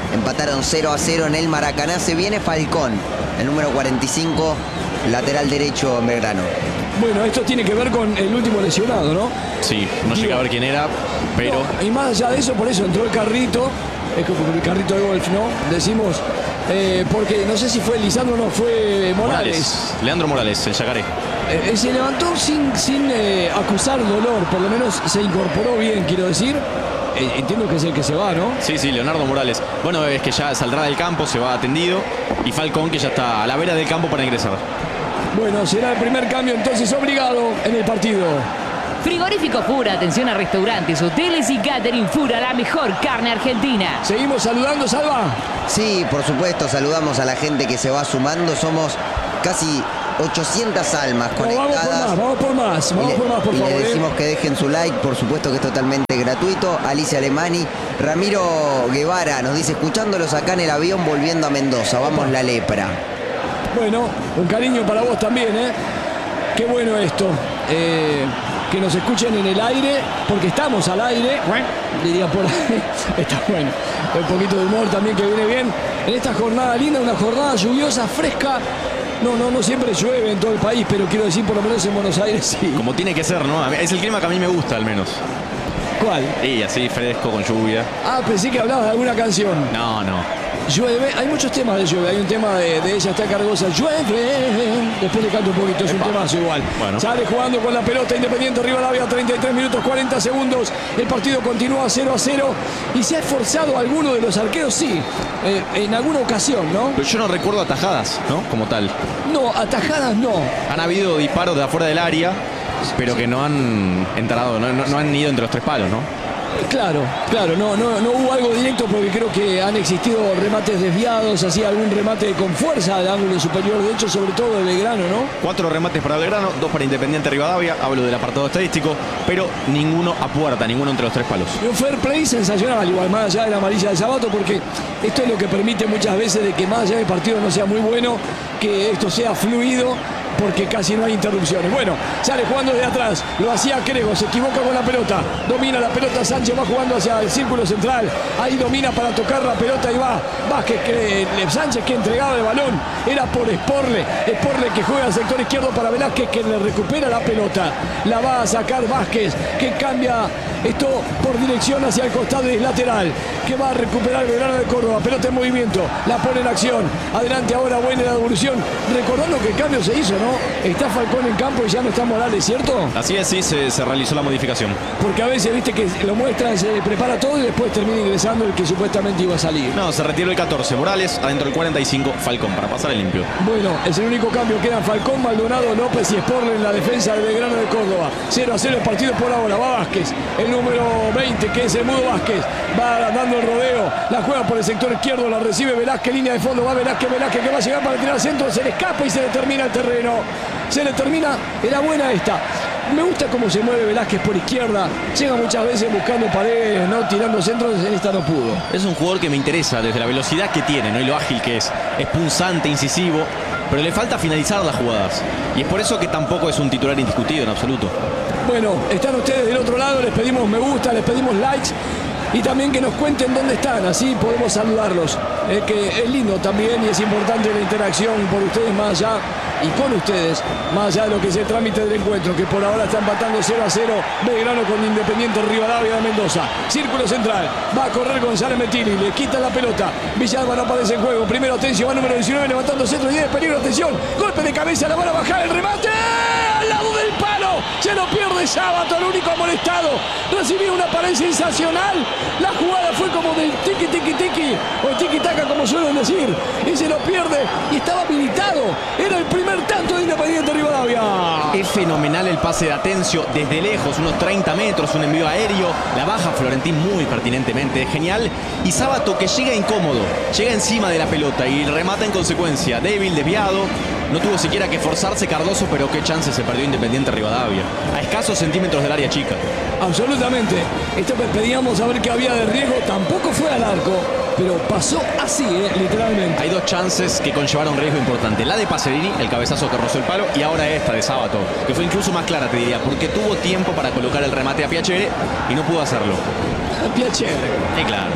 empataron cero a cero en el Maracaná. Se viene Falcón, el número cuarenta y cinco, lateral derecho en Belgrano. Bueno, esto tiene que ver con el último lesionado, ¿no? Sí, no llega a ver quién era, pero... No, y más allá de eso, por eso entró el carrito, es como el carrito de golf, ¿no? Decimos, eh, porque no sé si fue Lisandro o no, fue Morales. Morales. Leandro Morales, el Yacaré. Eh, se levantó sin, sin eh, acusar dolor, por lo menos se incorporó bien, quiero decir. Eh, entiendo que es el que se va, ¿no? Sí, sí, Leonardo Morales. Bueno, es que ya saldrá del campo, se va atendido. Y Falcón, que ya está a la vera del campo para ingresar. Bueno, será el primer cambio entonces obligado en el partido. Frigorífico Fura, atención a restaurantes, hoteles y catering Fura, la mejor carne argentina. Seguimos saludando, Salva. Sí, por supuesto, saludamos a la gente que se va sumando. Somos casi ochocientas almas No, vamos por conectadas. más, vamos por más, Y vamos le, por más, por y le favor. decimos eh. que dejen su like, por supuesto que es totalmente gratuito. Alicia Alemani, Ramiro Guevara nos dice, escuchándolos acá en el avión volviendo a Mendoza, vamos la lepra. Bueno, un cariño para vos también, ¿eh? Qué bueno esto. Eh, que nos escuchen en el aire, porque estamos al aire. Diría por ahí. Está bueno. Un poquito de humor también que viene bien. En esta jornada linda, una jornada lluviosa, fresca. No, no, no siempre llueve en todo el país, pero quiero decir, por lo menos en Buenos Aires sí. Como tiene que ser, ¿no? Es el clima que a mí me gusta, al menos. ¿Cuál? Y así, fresco, con lluvia. Ah, pensé que hablabas de alguna canción. No, no. Llueve, hay muchos temas de llueve. Hay un tema de, de ella está cargosa, llueve. Después le canto un poquito, es un Epa. temazo igual. Bueno. Sale jugando con la pelota Independiente Rivadavia, treinta y tres minutos cuarenta segundos. El partido continúa cero a cero. Y se ha esforzado alguno de los arqueros, sí, eh, en alguna ocasión, ¿no? Pero yo no recuerdo atajadas, ¿no? Como tal. No, atajadas no. Han habido disparos de afuera del área, pero que no han entrado, no, no- no han ido entre los tres palos, ¿no? Claro, claro, no, no, no hubo algo directo porque creo que han existido remates desviados, así algún remate con fuerza al ángulo superior, de hecho, sobre todo de Belgrano, ¿no? Cuatro remates para Belgrano, dos para Independiente Rivadavia, hablo del apartado estadístico, pero ninguno a puerta, ninguno entre los tres palos. Y un fair play sensacional, igual más allá de la amarilla de Sabato, porque esto es lo que permite muchas veces de que más allá del partido no sea muy bueno, que esto sea fluido, porque casi no hay interrupciones. Bueno, sale jugando desde atrás, lo hacía Crego, se equivoca con la pelota, domina la pelota Sánchez, va jugando hacia el círculo central, ahí domina para tocar la pelota y va Vázquez, que, Sánchez que entregaba el balón, era por Sporle, Sporle que juega al sector izquierdo para Velázquez, que le recupera la pelota, la va a sacar Vázquez, que cambia esto por dirección hacia el costado y es lateral, que va a recuperar Belgrano de Córdoba, pelota en movimiento, la pone en acción, adelante ahora buena la devolución, recordando que el cambio se hizo, ¿no? Está Falcón en campo y ya no está Morales, ¿cierto? Así es, sí, se, se realizó la modificación. Porque a veces, viste, que lo muestran, se prepara todo y después termina ingresando el que supuestamente iba a salir. No, se retiró el catorce, Morales, adentro el cuarenta y cinco, Falcón, para pasar el limpio. Bueno, es el único cambio, quedan Falcón, Maldonado, López y Sporle en la defensa de Belgrano de Córdoba. cero a cero el partido por ahora, va Vázquez, el número veinte, que es el Mudo Vázquez, va dando el rodeo, la juega por el sector izquierdo, la recibe Velázquez, línea de fondo, va Velázquez, Velázquez que va a llegar para tirar centro, se le escapa y se le termina el terreno. Se le termina, era buena esta. Me gusta cómo se mueve Velázquez por izquierda, llega muchas veces buscando paredes, no tirando centros, en esta no pudo. Es un jugador que me interesa desde la velocidad que tiene, ¿no? Y lo ágil que es. Es punzante, incisivo, pero le falta finalizar las jugadas. Y es por eso que tampoco es un titular indiscutido en absoluto. Bueno, están ustedes del otro lado, les pedimos me gusta, les pedimos likes y también que nos cuenten dónde están, así podemos saludarlos. Eh, que es lindo también y es importante la interacción por ustedes más allá y con ustedes, más allá de lo que es el trámite del encuentro, que por ahora está empatando cero a cero Belgrano con Independiente Rivadavia de Mendoza. Círculo central, va a correr González Metilli, le quita la pelota, Villalba no aparece en juego, primero atención, va número diecinueve levantando centro, diez, peligro, atención, golpe de cabeza, la van a bajar, el remate, al lado del palo, se lo pierde Sábato, el único amonestado, recibió una pared sensacional, la jugada fue como del tiki tiki tiki, o tiki taka como suelen decir, y se lo pierde, y estaba habilitado, era el primer tanto de Independiente Rivadavia. Es fenomenal el pase de Atencio desde lejos, unos treinta metros, un envío aéreo, la baja Florentín muy pertinentemente, es genial. Y Sábato que llega incómodo, llega encima de la pelota y remata en consecuencia, débil, desviado, no tuvo siquiera que forzarse Cardoso, pero qué chance se perdió Independiente Rivadavia, a escasos centímetros del área chica. Absolutamente, esto pedíamos a ver qué había de riesgo, tampoco fue al arco, pero pasó así, eh, literalmente. Hay dos chances que conllevaron riesgo importante, la de Pacerini, el cabezazo que rozó el palo, y ahora esta de Sábato, que fue incluso más clara, te diría, porque tuvo tiempo para colocar el remate a Piacere y no pudo hacerlo. Piacere. Y claro.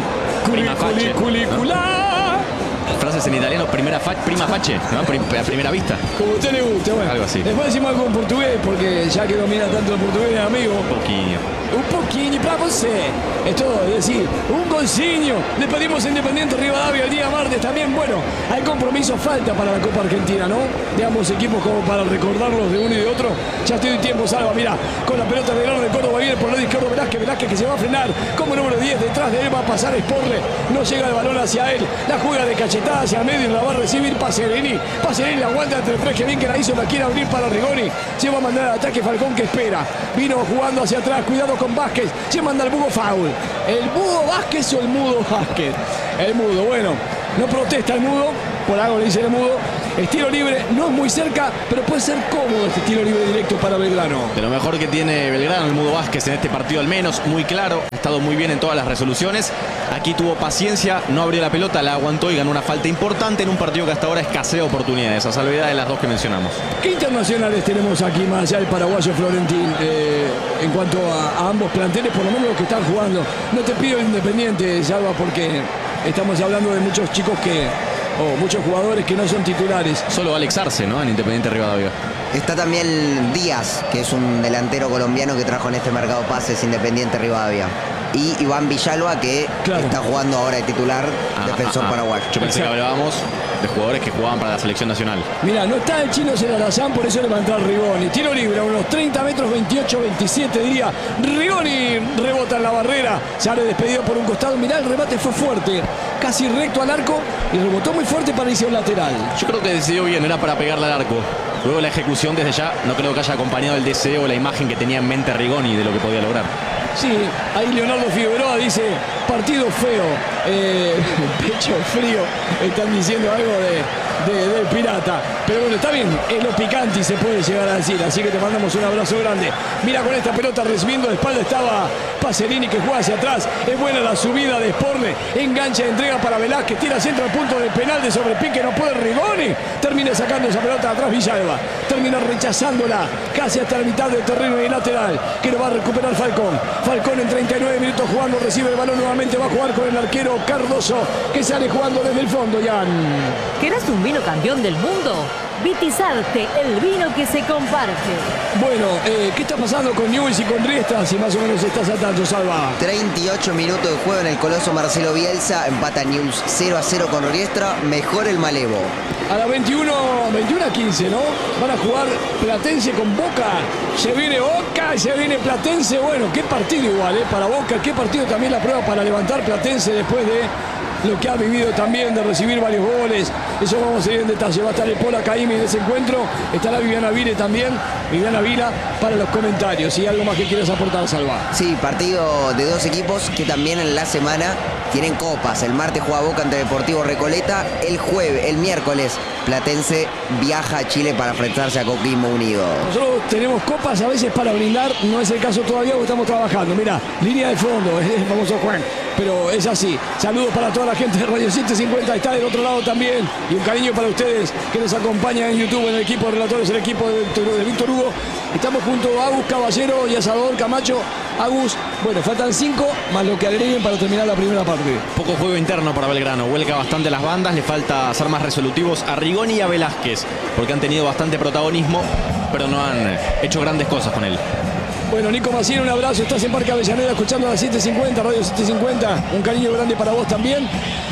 prima facie, Culiculá. frases en italiano, primera fa, prima facie, ¿no? Prim, a primera vista. Como a usted le guste, bueno. Algo así. Después decimos algo en portugués, porque ya que domina tanto el portugués, amigo. Un poquillo. Un poquinho para você. Es todo, es decir, un golciño. Le pedimos a Independiente Rivadavia el día martes también. Bueno, hay compromiso, falta para la Copa Argentina, ¿no? De ambos equipos como para recordarlos de uno y de otro. Ya estoy en tiempo, Salva, mira, con la pelota de Grano de Córdoba viene por el lado izquierdo Velázquez, Velázquez que se va a frenar como número diez. Detrás de él va a pasar Sporle. No llega el balón hacia él. La juega de cachetada hacia el medio y la va a recibir Pacerini. Pacerini la aguanta entre tres, que bien que la hizo, la quiere abrir para Rigoni. Se va a mandar al ataque Falcón, que espera. Vino jugando hacia atrás, cuidado con Vázquez. Se manda el Bugo foul. ¿El Bugo Vázquez o el Mudo Vázquez? El Mudo, bueno, no protesta el Mudo, por algo le dice el Mudo. Estilo libre, no es muy cerca, pero puede ser cómodo este tiro libre directo para Belgrano. De lo mejor que tiene Belgrano, el Mudo Vázquez en este partido al menos, muy claro, ha estado muy bien en todas las resoluciones. Aquí tuvo paciencia, no abrió la pelota, la aguantó y ganó una falta importante en un partido que hasta ahora escasea oportunidades, a salvedad de las dos que mencionamos. ¿Qué internacionales tenemos aquí más allá del paraguayo Florentín? Eh, en cuanto a, a ambos planteles, por lo menos los que están jugando. No te pido Independiente, Salva, porque estamos hablando de muchos chicos que... o muchos jugadores que no son titulares. Solo Alex Arce, ¿no? En Independiente Rivadavia. Está también Díaz, que es un delantero colombiano que trajo en este mercado pases Independiente Rivadavia. Y Iván Villalba, que claro. está jugando ahora de titular, Ah, defensor ah, ah. paraguayo. Yo pensé Exacto. que hablábamos de jugadores que jugaban para la selección nacional. Mira, no está el chino Celarayán, por eso le va a entrar Rigoni. Tiro libre a unos treinta metros, veintiocho, veintisiete diría. Rigoni rebota en la barrera, sale despedido por un costado. Mirá, el remate fue fuerte, casi recto al arco y rebotó muy fuerte para irse a un lateral. Yo creo que decidió bien, era para pegarle al arco. Luego la ejecución desde ya, no creo que haya acompañado el deseo o la imagen que tenía en mente Rigoni de lo que podía lograr. Sí, ahí Leonardo Figueroa dice, partido feo, eh, pecho frío, están diciendo algo de, de, del Pirata. Pero bueno, está bien, es lo picante y se puede llegar a decir, así que te mandamos un abrazo grande. Mira, con esta pelota recibiendo de espalda estaba Pacerini, que juega hacia atrás. Es buena la subida de Sporle, engancha, entrega para Velázquez, tira centro al punto del penal de sobrepique, no puede Rigoni. Termina sacando esa pelota atrás Villalba, termina rechazándola casi hasta la mitad del terreno y lateral, que lo va a recuperar Falcón. Falcón en treinta y nueve minutos jugando, recibe el balón nuevamente, va a jugar con el arquero Cardoso, que sale jugando desde el fondo, Jan. ¿Querés un vino campeón del mundo? Vitizarte, el vino que se comparte. Bueno, eh, ¿qué está pasando con Newell's y con Riestra? Si más o menos estás al tanto, Salva. treinta y ocho minutos de juego en el Coloso Marcelo Bielsa, empata Newell's cero a cero con Riestra, mejor el Malevo. A la veintiuno, veintiuno a quince, ¿no? Van a jugar Platense con Boca. Se viene Boca y se viene Platense. Bueno, qué partido igual, ¿eh? Para Boca, qué partido también la prueba para levantar Platense después de lo que ha vivido también, de recibir varios goles. Eso vamos a ir en detalle. Va a estar el Pola Caimi en ese encuentro. Estará Viviana Vile también. Viviana Vila para los comentarios. ¿Y algo más que quieras aportar, Salva? Sí, partido de dos equipos que también en la semana tienen copas. El martes juega Boca ante Deportivo Recoleta. El jueves, el miércoles, Platense viaja a Chile para enfrentarse a Coquimbo Unido. Nosotros tenemos copas a veces para brindar. No es el caso todavía porque estamos trabajando. Mira, línea de fondo, es el famoso Juan. Pero es así. Saludos para toda la gente de Radio setecientos cincuenta. Está del otro lado también. Y un cariño para ustedes que nos acompañan en YouTube, en el equipo de relatores, el equipo de, de Víctor Hugo. Estamos junto a Agus Caballero y Asador Camacho. Agus, bueno, faltan cinco más lo que agreguen para terminar la primera parte. Poco juego interno para Belgrano, vuelca bastante las bandas, le falta ser más resolutivos a Rigoni y a Velázquez, porque han tenido bastante protagonismo, pero no han hecho grandes cosas con él. Bueno, Nico Maciel, un abrazo. Estás en Parque Avellaneda escuchando a las siete cincuenta, Radio setecientos cincuenta. Un cariño grande para vos también.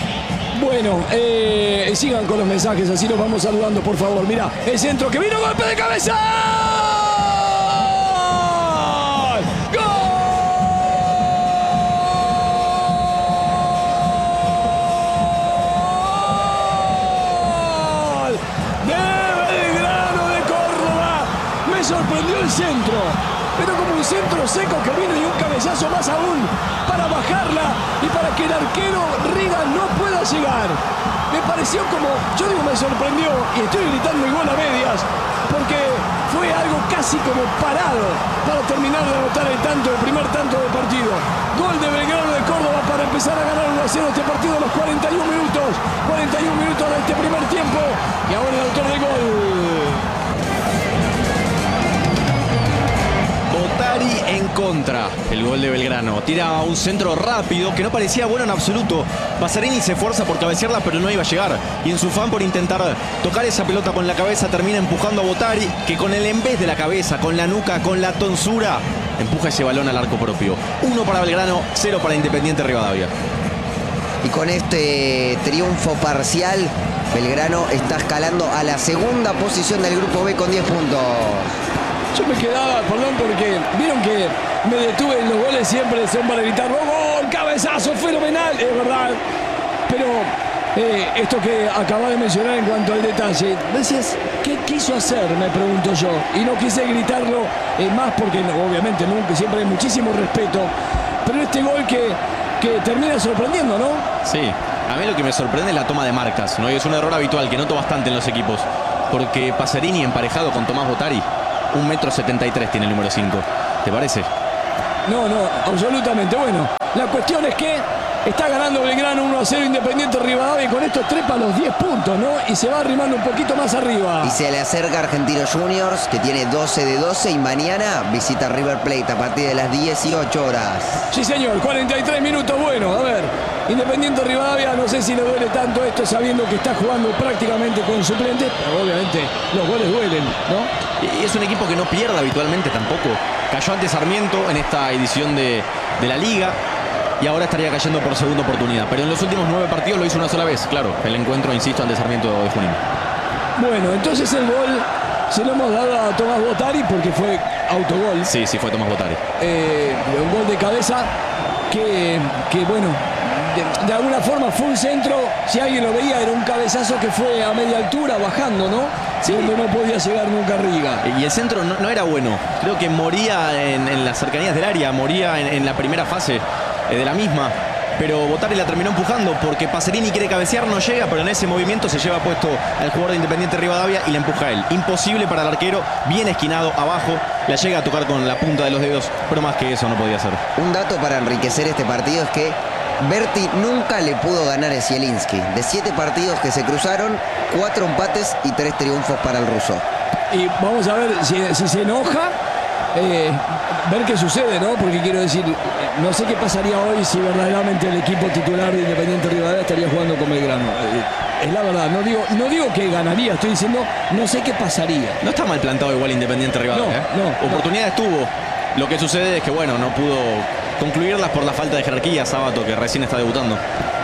Bueno, eh, sigan con los mensajes, así nos vamos saludando, por favor. Mira, el centro que vino, golpe de cabeza. ¡Gol! De Belgrano de Córdoba. Me sorprendió el centro, pero como un centro seco que vino y un cabezazo más aún para bajarla y para que el arquero Riga no pueda llegar. Me pareció como, yo digo, me sorprendió y estoy gritando el gol a medias porque fue algo casi como parado para terminar de anotar el tanto, el primer tanto del partido. Gol de Belgrano de Córdoba para empezar a ganar uno a cero este partido a los cuarenta y uno minutos. cuarenta y uno minutos de este primer tiempo y ahora el autor del gol. Botari en en contra el gol de Belgrano. Tira un centro rápido que no parecía bueno en absoluto. Pasarini se esfuerza por cabecearla, pero no iba a llegar. Y en su afán por intentar tocar esa pelota con la cabeza, termina empujando a Bottari, que con el en vez de la cabeza, con la nuca, con la tonsura, empuja ese balón al arco propio. Uno para Belgrano, cero para Independiente Rivadavia. Y con este triunfo parcial, Belgrano está escalando a la segunda posición del grupo B con diez puntos. Yo me quedaba, perdón, porque vieron que me detuve en los goles, siempre son para gritar ¡gol! ¡Cabezazo! ¡Fenomenal! Es verdad. Pero eh, esto que acabas de mencionar en cuanto al detalle, decías, ¿qué quiso hacer? Me pregunto yo. Y no quise gritarlo eh, más porque no, obviamente nunca, siempre hay muchísimo respeto. Pero este gol que, que termina sorprendiendo, ¿no? Sí, a mí lo que me sorprende es la toma de marcas, ¿no? Y es un error habitual que noto bastante en los equipos. Porque Pasarini emparejado con Tomás Bottari, un metro setenta y tres tiene el número cinco. ¿Te parece? No, no, absolutamente. Bueno, la cuestión es que está ganando Belgrano uno a cero Independiente Rivadavia y con esto trepa los diez puntos, ¿no? Y se va arrimando un poquito más arriba. Y se le acerca Argentinos Juniors, que tiene doce de doce, y mañana visita River Plate a partir de las dieciocho horas. Sí, señor, cuarenta y tres minutos. Bueno, a ver, Independiente Rivadavia, no sé si le duele tanto esto sabiendo que está jugando prácticamente con suplentes, pero obviamente los goles duelen, ¿no? Y es un equipo que no pierde habitualmente tampoco. Cayó ante Sarmiento en esta edición de, de la Liga y ahora estaría cayendo por segunda oportunidad. Pero en los últimos nueve partidos lo hizo una sola vez, claro. El encuentro, insisto, ante Sarmiento de Junín. Bueno, entonces el gol se lo hemos dado a Tomás Bottari porque fue autogol. Sí, sí, fue Tomás Bottari. Eh, un gol de cabeza que, que bueno, de, de alguna forma fue un centro. Si alguien lo veía, era un cabezazo que fue a media altura, bajando, ¿no? Sí. Donde no podía llegar nunca a Riga. Y el centro no, no era bueno. Creo que moría en, en las cercanías del área, moría en, en la primera fase eh, de la misma. Pero Bottari la terminó empujando porque Pasarini quiere cabecear, no llega, pero en ese movimiento se lleva puesto al jugador de Independiente Rivadavia y la empuja a él. Imposible para el arquero, bien esquinado abajo, la llega a tocar con la punta de los dedos, pero más que eso no podía hacer. Un dato para enriquecer este partido es que Berti nunca le pudo ganar a Zielinski. De siete partidos que se cruzaron, cuatro empates y tres triunfos para el ruso. Y vamos a ver si, si se enoja, eh, ver qué sucede, ¿no? Porque quiero decir, no sé qué pasaría hoy si verdaderamente el equipo titular de Independiente Rivadavia estaría jugando con Belgrano. Eh, es la verdad, no digo, no digo que ganaría, estoy diciendo, no sé qué pasaría. No está mal plantado igual Independiente Rivadavia. No, ¿eh? no, Oportunidades no. tuvo. Lo que sucede es que, bueno, no pudo concluirlas por la falta de jerarquía. Sábato, que recién está debutando.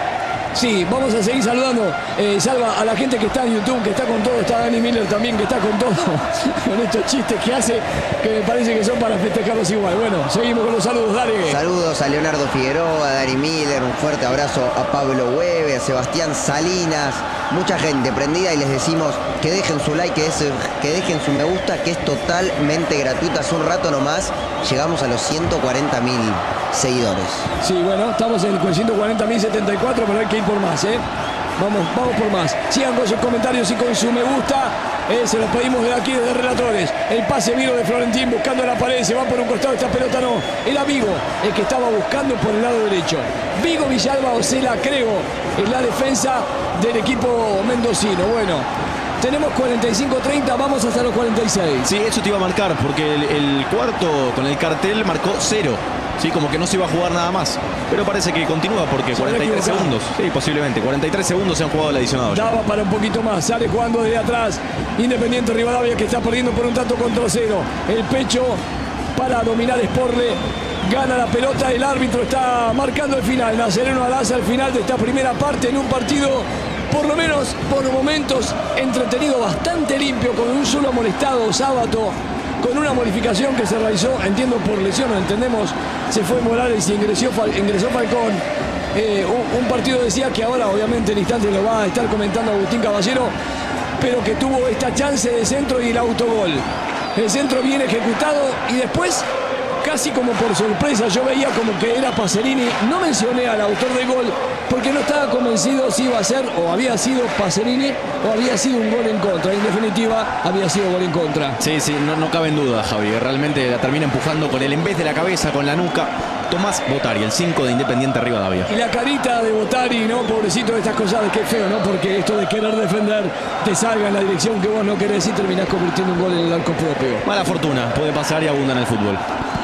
Sí, vamos a seguir saludando, eh, Salva, a la gente que está en YouTube, que está con todo. Está Dani Miller también, que está con todo, con estos chistes que hace, que me parece que son para festejarlos igual. Bueno, seguimos con los saludos, dale. Saludos a Leonardo Figueroa, a Dani Miller, un fuerte abrazo a Pablo Hueve, a Sebastián Salinas, mucha gente prendida, y les decimos que dejen su like, que, es, que dejen su me gusta, que es totalmente gratuito. Hace un rato nomás llegamos a los ciento cuarenta mil seguidores. Sí, bueno, estamos en el ciento cuarenta mil setenta y cuatro, pero hay que ir por más, ¿eh? Vamos, vamos por más. Sigan con sus comentarios y con su me gusta. Eh, se los pedimos de aquí, desde Relatores. El pase Vigo de Florentín buscando la pared. Se va por un costado, esta pelota no. Era Vigo el que estaba buscando por el lado derecho. Vigo Villalba Ocela Crego en la defensa del equipo mendocino. Bueno, tenemos cuarenta y cinco treinta, vamos hasta los cuarenta y seis. Sí, eso te iba a marcar, porque el, el cuarto con el cartel marcó cero. Sí, como que no se iba a jugar nada más. Pero parece que continúa porque cuarenta y tres segundos. Sí, posiblemente. cuarenta y tres segundos se han jugado el adicionado. Daba para un poquito más. Sale jugando desde atrás. Independiente Rivadavia, que está perdiendo por un tanto contra cero. El pecho para dominar Sporle. Gana la pelota. El árbitro está marcando el final. Nazareno Alaza al final de esta primera parte en un partido, por lo menos por momentos, entretenido, bastante limpio, con un solo molestado, Sábato, con una modificación que se realizó, entiendo por lesión, entendemos, se fue Morales y ingresó, ingresó Falcón. Eh, un, un partido, decía, que ahora obviamente en instante lo va a estar comentando Agustín Caballero, pero que tuvo esta chance de centro y el autogol. El centro bien ejecutado y después, casi como por sorpresa, yo veía como que era Pacerini. No mencioné al autor del gol porque no estaba convencido si iba a ser o había sido Pacerini o había sido un gol en contra. En definitiva, había sido gol en contra. Sí, sí, no, no cabe en duda, Javi. Realmente la termina empujando con el en vez de la cabeza, con la nuca. Tomás Bottari, el cinco de Independiente Rivadavia. Y la carita de Bottari, ¿no? Pobrecito de estas cosas, qué feo, ¿no? Porque esto de querer defender te salga en la dirección que vos no querés y terminás convirtiendo un gol en el arco propio. Mala fortuna, puede pasar y abunda en el fútbol.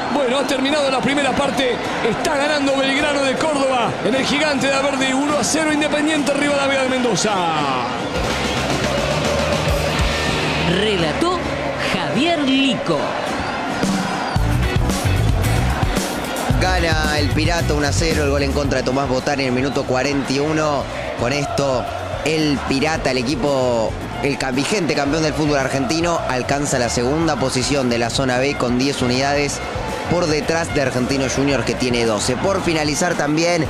Bueno, ha terminado la primera parte. Está ganando Belgrano de Córdoba en el Gigante de Verde. uno a cero Independiente Rivadavia de Mendoza. Relató Javier Lico. Gana el Pirata uno a cero, el gol en contra de Tomás Botani en el minuto cuarenta y uno. Con esto, el Pirata, el equipo, el vigente campeón del fútbol argentino, alcanza la segunda posición de la zona B con diez unidades por detrás de Argentinos Juniors, que tiene doce. Por finalizar también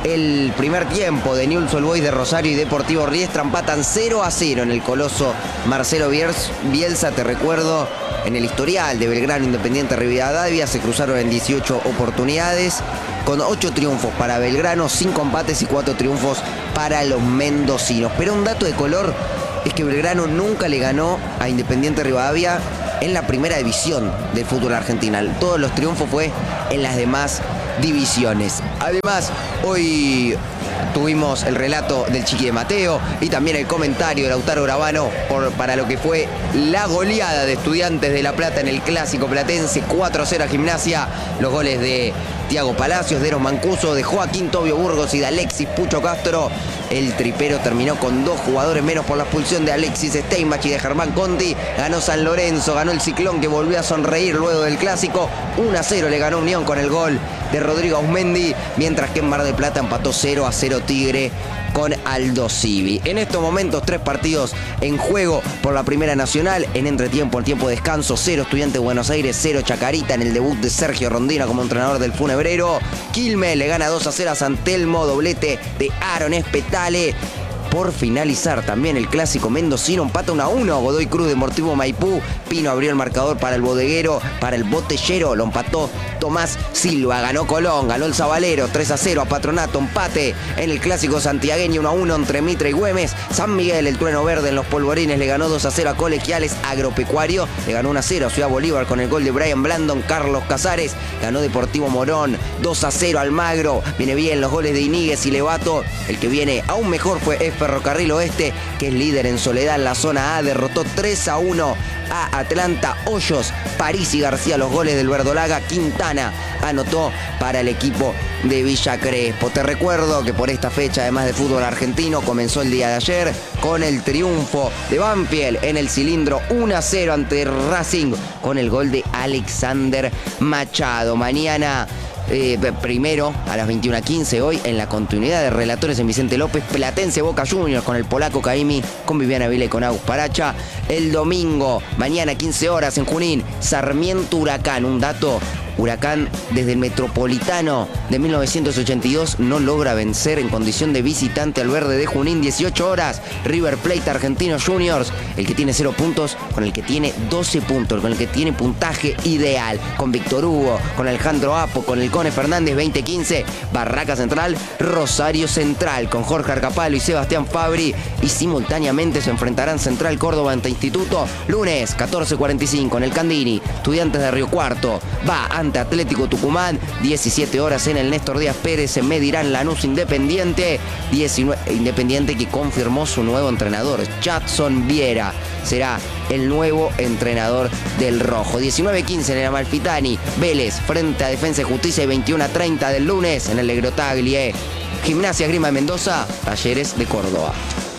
el primer tiempo de Newell's Old Boys de Rosario y Deportivo Riestra, empatan cero a cero en el coloso Marcelo Bielsa. Te recuerdo, en el historial de Belgrano Independiente Rivadavia se cruzaron en dieciocho oportunidades, con ocho triunfos para Belgrano, cinco empates y cuatro triunfos para los mendocinos. Pero un dato de color es que Belgrano nunca le ganó a Independiente Rivadavia en la primera división del fútbol argentino. Todos los triunfos fue en las demás divisiones. Además, hoy tuvimos el relato del Chiqui de Mateo y también el comentario de Lautaro Gravano por, para lo que fue la goleada de Estudiantes de La Plata en el Clásico Platense, cuatro a cero a Gimnasia. Los goles de Tiago Palacios, de Eros Mancuso, de Joaquín Tobio Burgos y de Alexis Pucho Castro. El tripero terminó con dos jugadores menos por la expulsión de Alexis Steinbach y de Germán Conti. Ganó San Lorenzo, ganó el Ciclón, que volvió a sonreír luego del Clásico. uno a cero le ganó Unión con el gol de Rodrigo Ausmendi, mientras que en Mar del Plata empató cero a cero Tigre con Aldo Civi. En estos momentos, tres partidos en juego por la Primera Nacional. En entretiempo, en tiempo de descanso, cero Estudiantes de Buenos Aires, cero Chacarita en el debut de Sergio Rondina como entrenador del Funebrero. Quilmes le gana dos a cero a San Telmo, doblete de Aaron Espetale. Por finalizar también el clásico mendocino, empata uno a uno Godoy Cruz de Deportivo Maipú. Pino abrió el marcador para el bodeguero, para el botellero lo empató Tomás Silva. Ganó Colón, ganó el Zabalero, tres a cero a Patronato, empate en el clásico santiagueño uno a uno entre Mitre y Güemes. San Miguel, el Trueno Verde en los Polvorines, le ganó dos a cero a Colegiales. Agropecuario le ganó uno a cero a Ciudad Bolívar con el gol de Brian Blandon. Carlos Casares ganó Deportivo Morón dos a cero Almagro. Viene bien los goles de Iníguez y Levato. El que viene aún mejor fue F. Ferrocarril Oeste, que es líder en soledad en la zona A, derrotó tres a uno a Atlanta. Hoyos, París y García los goles del Verdolaga. Quintana anotó para el equipo de Villa Crespo. Te recuerdo que por esta fecha, además de fútbol argentino, comenzó el día de ayer con el triunfo de Banfield en el Cilindro uno a cero ante Racing con el gol de Alexander Machado. Mañana Eh, primero a las veintiuna quince hoy, en la continuidad de Relatores en Vicente López, Platense Boca Juniors con el polaco Caimi, con Viviana Vila y con Agus Paracha. El domingo, mañana quince horas en Junín, Sarmiento Huracán. Un dato: Huracán desde el Metropolitano de mil novecientos ochenta y dos no logra vencer en condición de visitante al Verde de Junín. dieciocho horas, River Plate Argentinos Juniors, el que tiene cero puntos con el que tiene doce puntos, con el que tiene puntaje ideal, con Víctor Hugo, con Alejandro Apo, con el Cone Fernández. Veinte quince, Barraca Central, Rosario Central, con Jorge Arcapalo y Sebastián Fabri, y simultáneamente se enfrentarán Central Córdoba ante Instituto. Lunes, catorce cuarenta y cinco en el Candini, Estudiantes de Río Cuarto va ante Atlético Tucumán. diecisiete horas en el Néstor Díaz Pérez, se medirán Lanús Independiente. diecinueve, Independiente que confirmó su nuevo entrenador, Jadson Viera, será el nuevo entrenador del Rojo. diecinueve quince en el Amalfitani, Vélez frente a Defensa y Justicia, y veintiuno treinta del lunes en el Legrotaglie, Gimnasia Esgrima de Mendoza, Talleres de Córdoba.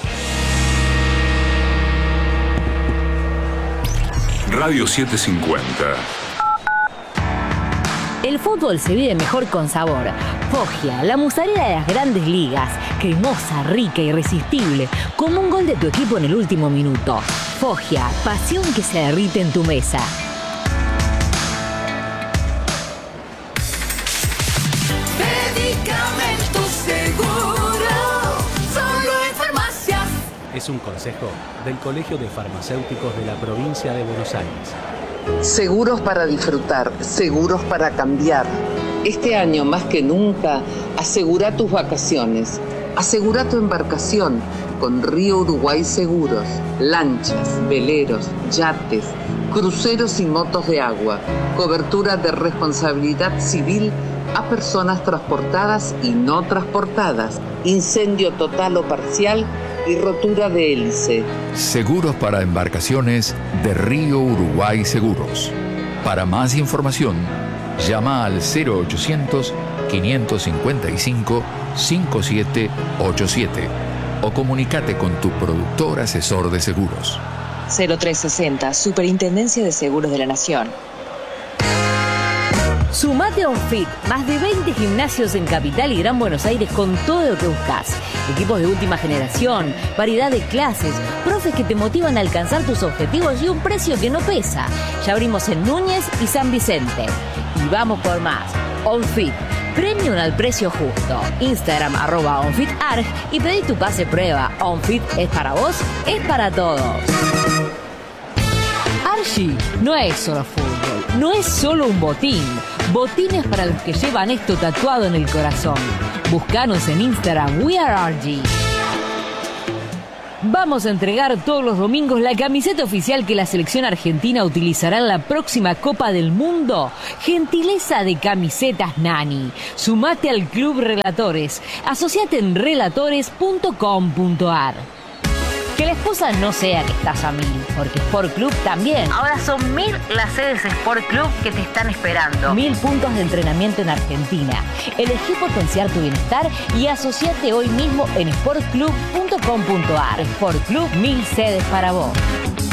Radio setecientos cincuenta. El fútbol se vive mejor con sabor. Foggia, la mozzarella de las grandes ligas. Cremosa, rica, irresistible. Como un gol de tu equipo en el último minuto. Foggia, pasión que se derrite en tu mesa. Medicamentos Seguro, solo en farmacias. Es un consejo del Colegio de Farmacéuticos de la provincia de Buenos Aires. Seguros para disfrutar, seguros para cambiar. Este año más que nunca, asegura tus vacaciones. Asegura tu embarcación con Río Uruguay Seguros. Lanchas, veleros, yates, cruceros y motos de agua. Cobertura de responsabilidad civil a personas transportadas y no transportadas. Incendio total o parcial y rotura de hélice. Seguros para embarcaciones de Río Uruguay Seguros. Para más información, Llama al cero ochocientos, quinientos cincuenta y cinco, cincuenta y siete ochenta y siete o comunícate con tu productor asesor de seguros. cero tres sesenta, Superintendencia de Seguros de la Nación. Sumate a OnFit, más de veinte gimnasios en Capital y Gran Buenos Aires con todo lo que buscas. Equipos de última generación, variedad de clases, profes que te motivan a alcanzar tus objetivos y un precio que no pesa. Ya abrimos en Núñez y San Vicente. Y vamos por más. OnFit, premium al precio justo. Instagram arroba OnFitArg y pedí tu pase prueba. OnFit es para vos, es para todos. Archie no es solo fútbol, no es solo un botín. Botines para los que llevan esto tatuado en el corazón. Búscanos en Instagram, We Are Archie. Vamos a entregar todos los domingos la camiseta oficial que la selección argentina utilizará en la próxima Copa del Mundo. Gentileza de Camisetas Nani. Sumate al Club Relatores. Asociate en relatores punto com punto ar. Que la excusa no sea que estás a mil, porque Sport Club también. Ahora son mil las sedes Sport Club que te están esperando. Mil puntos de entrenamiento en Argentina. Elegí potenciar tu bienestar y asociate hoy mismo en sport club punto com punto ar. Sport Club, mil sedes para vos.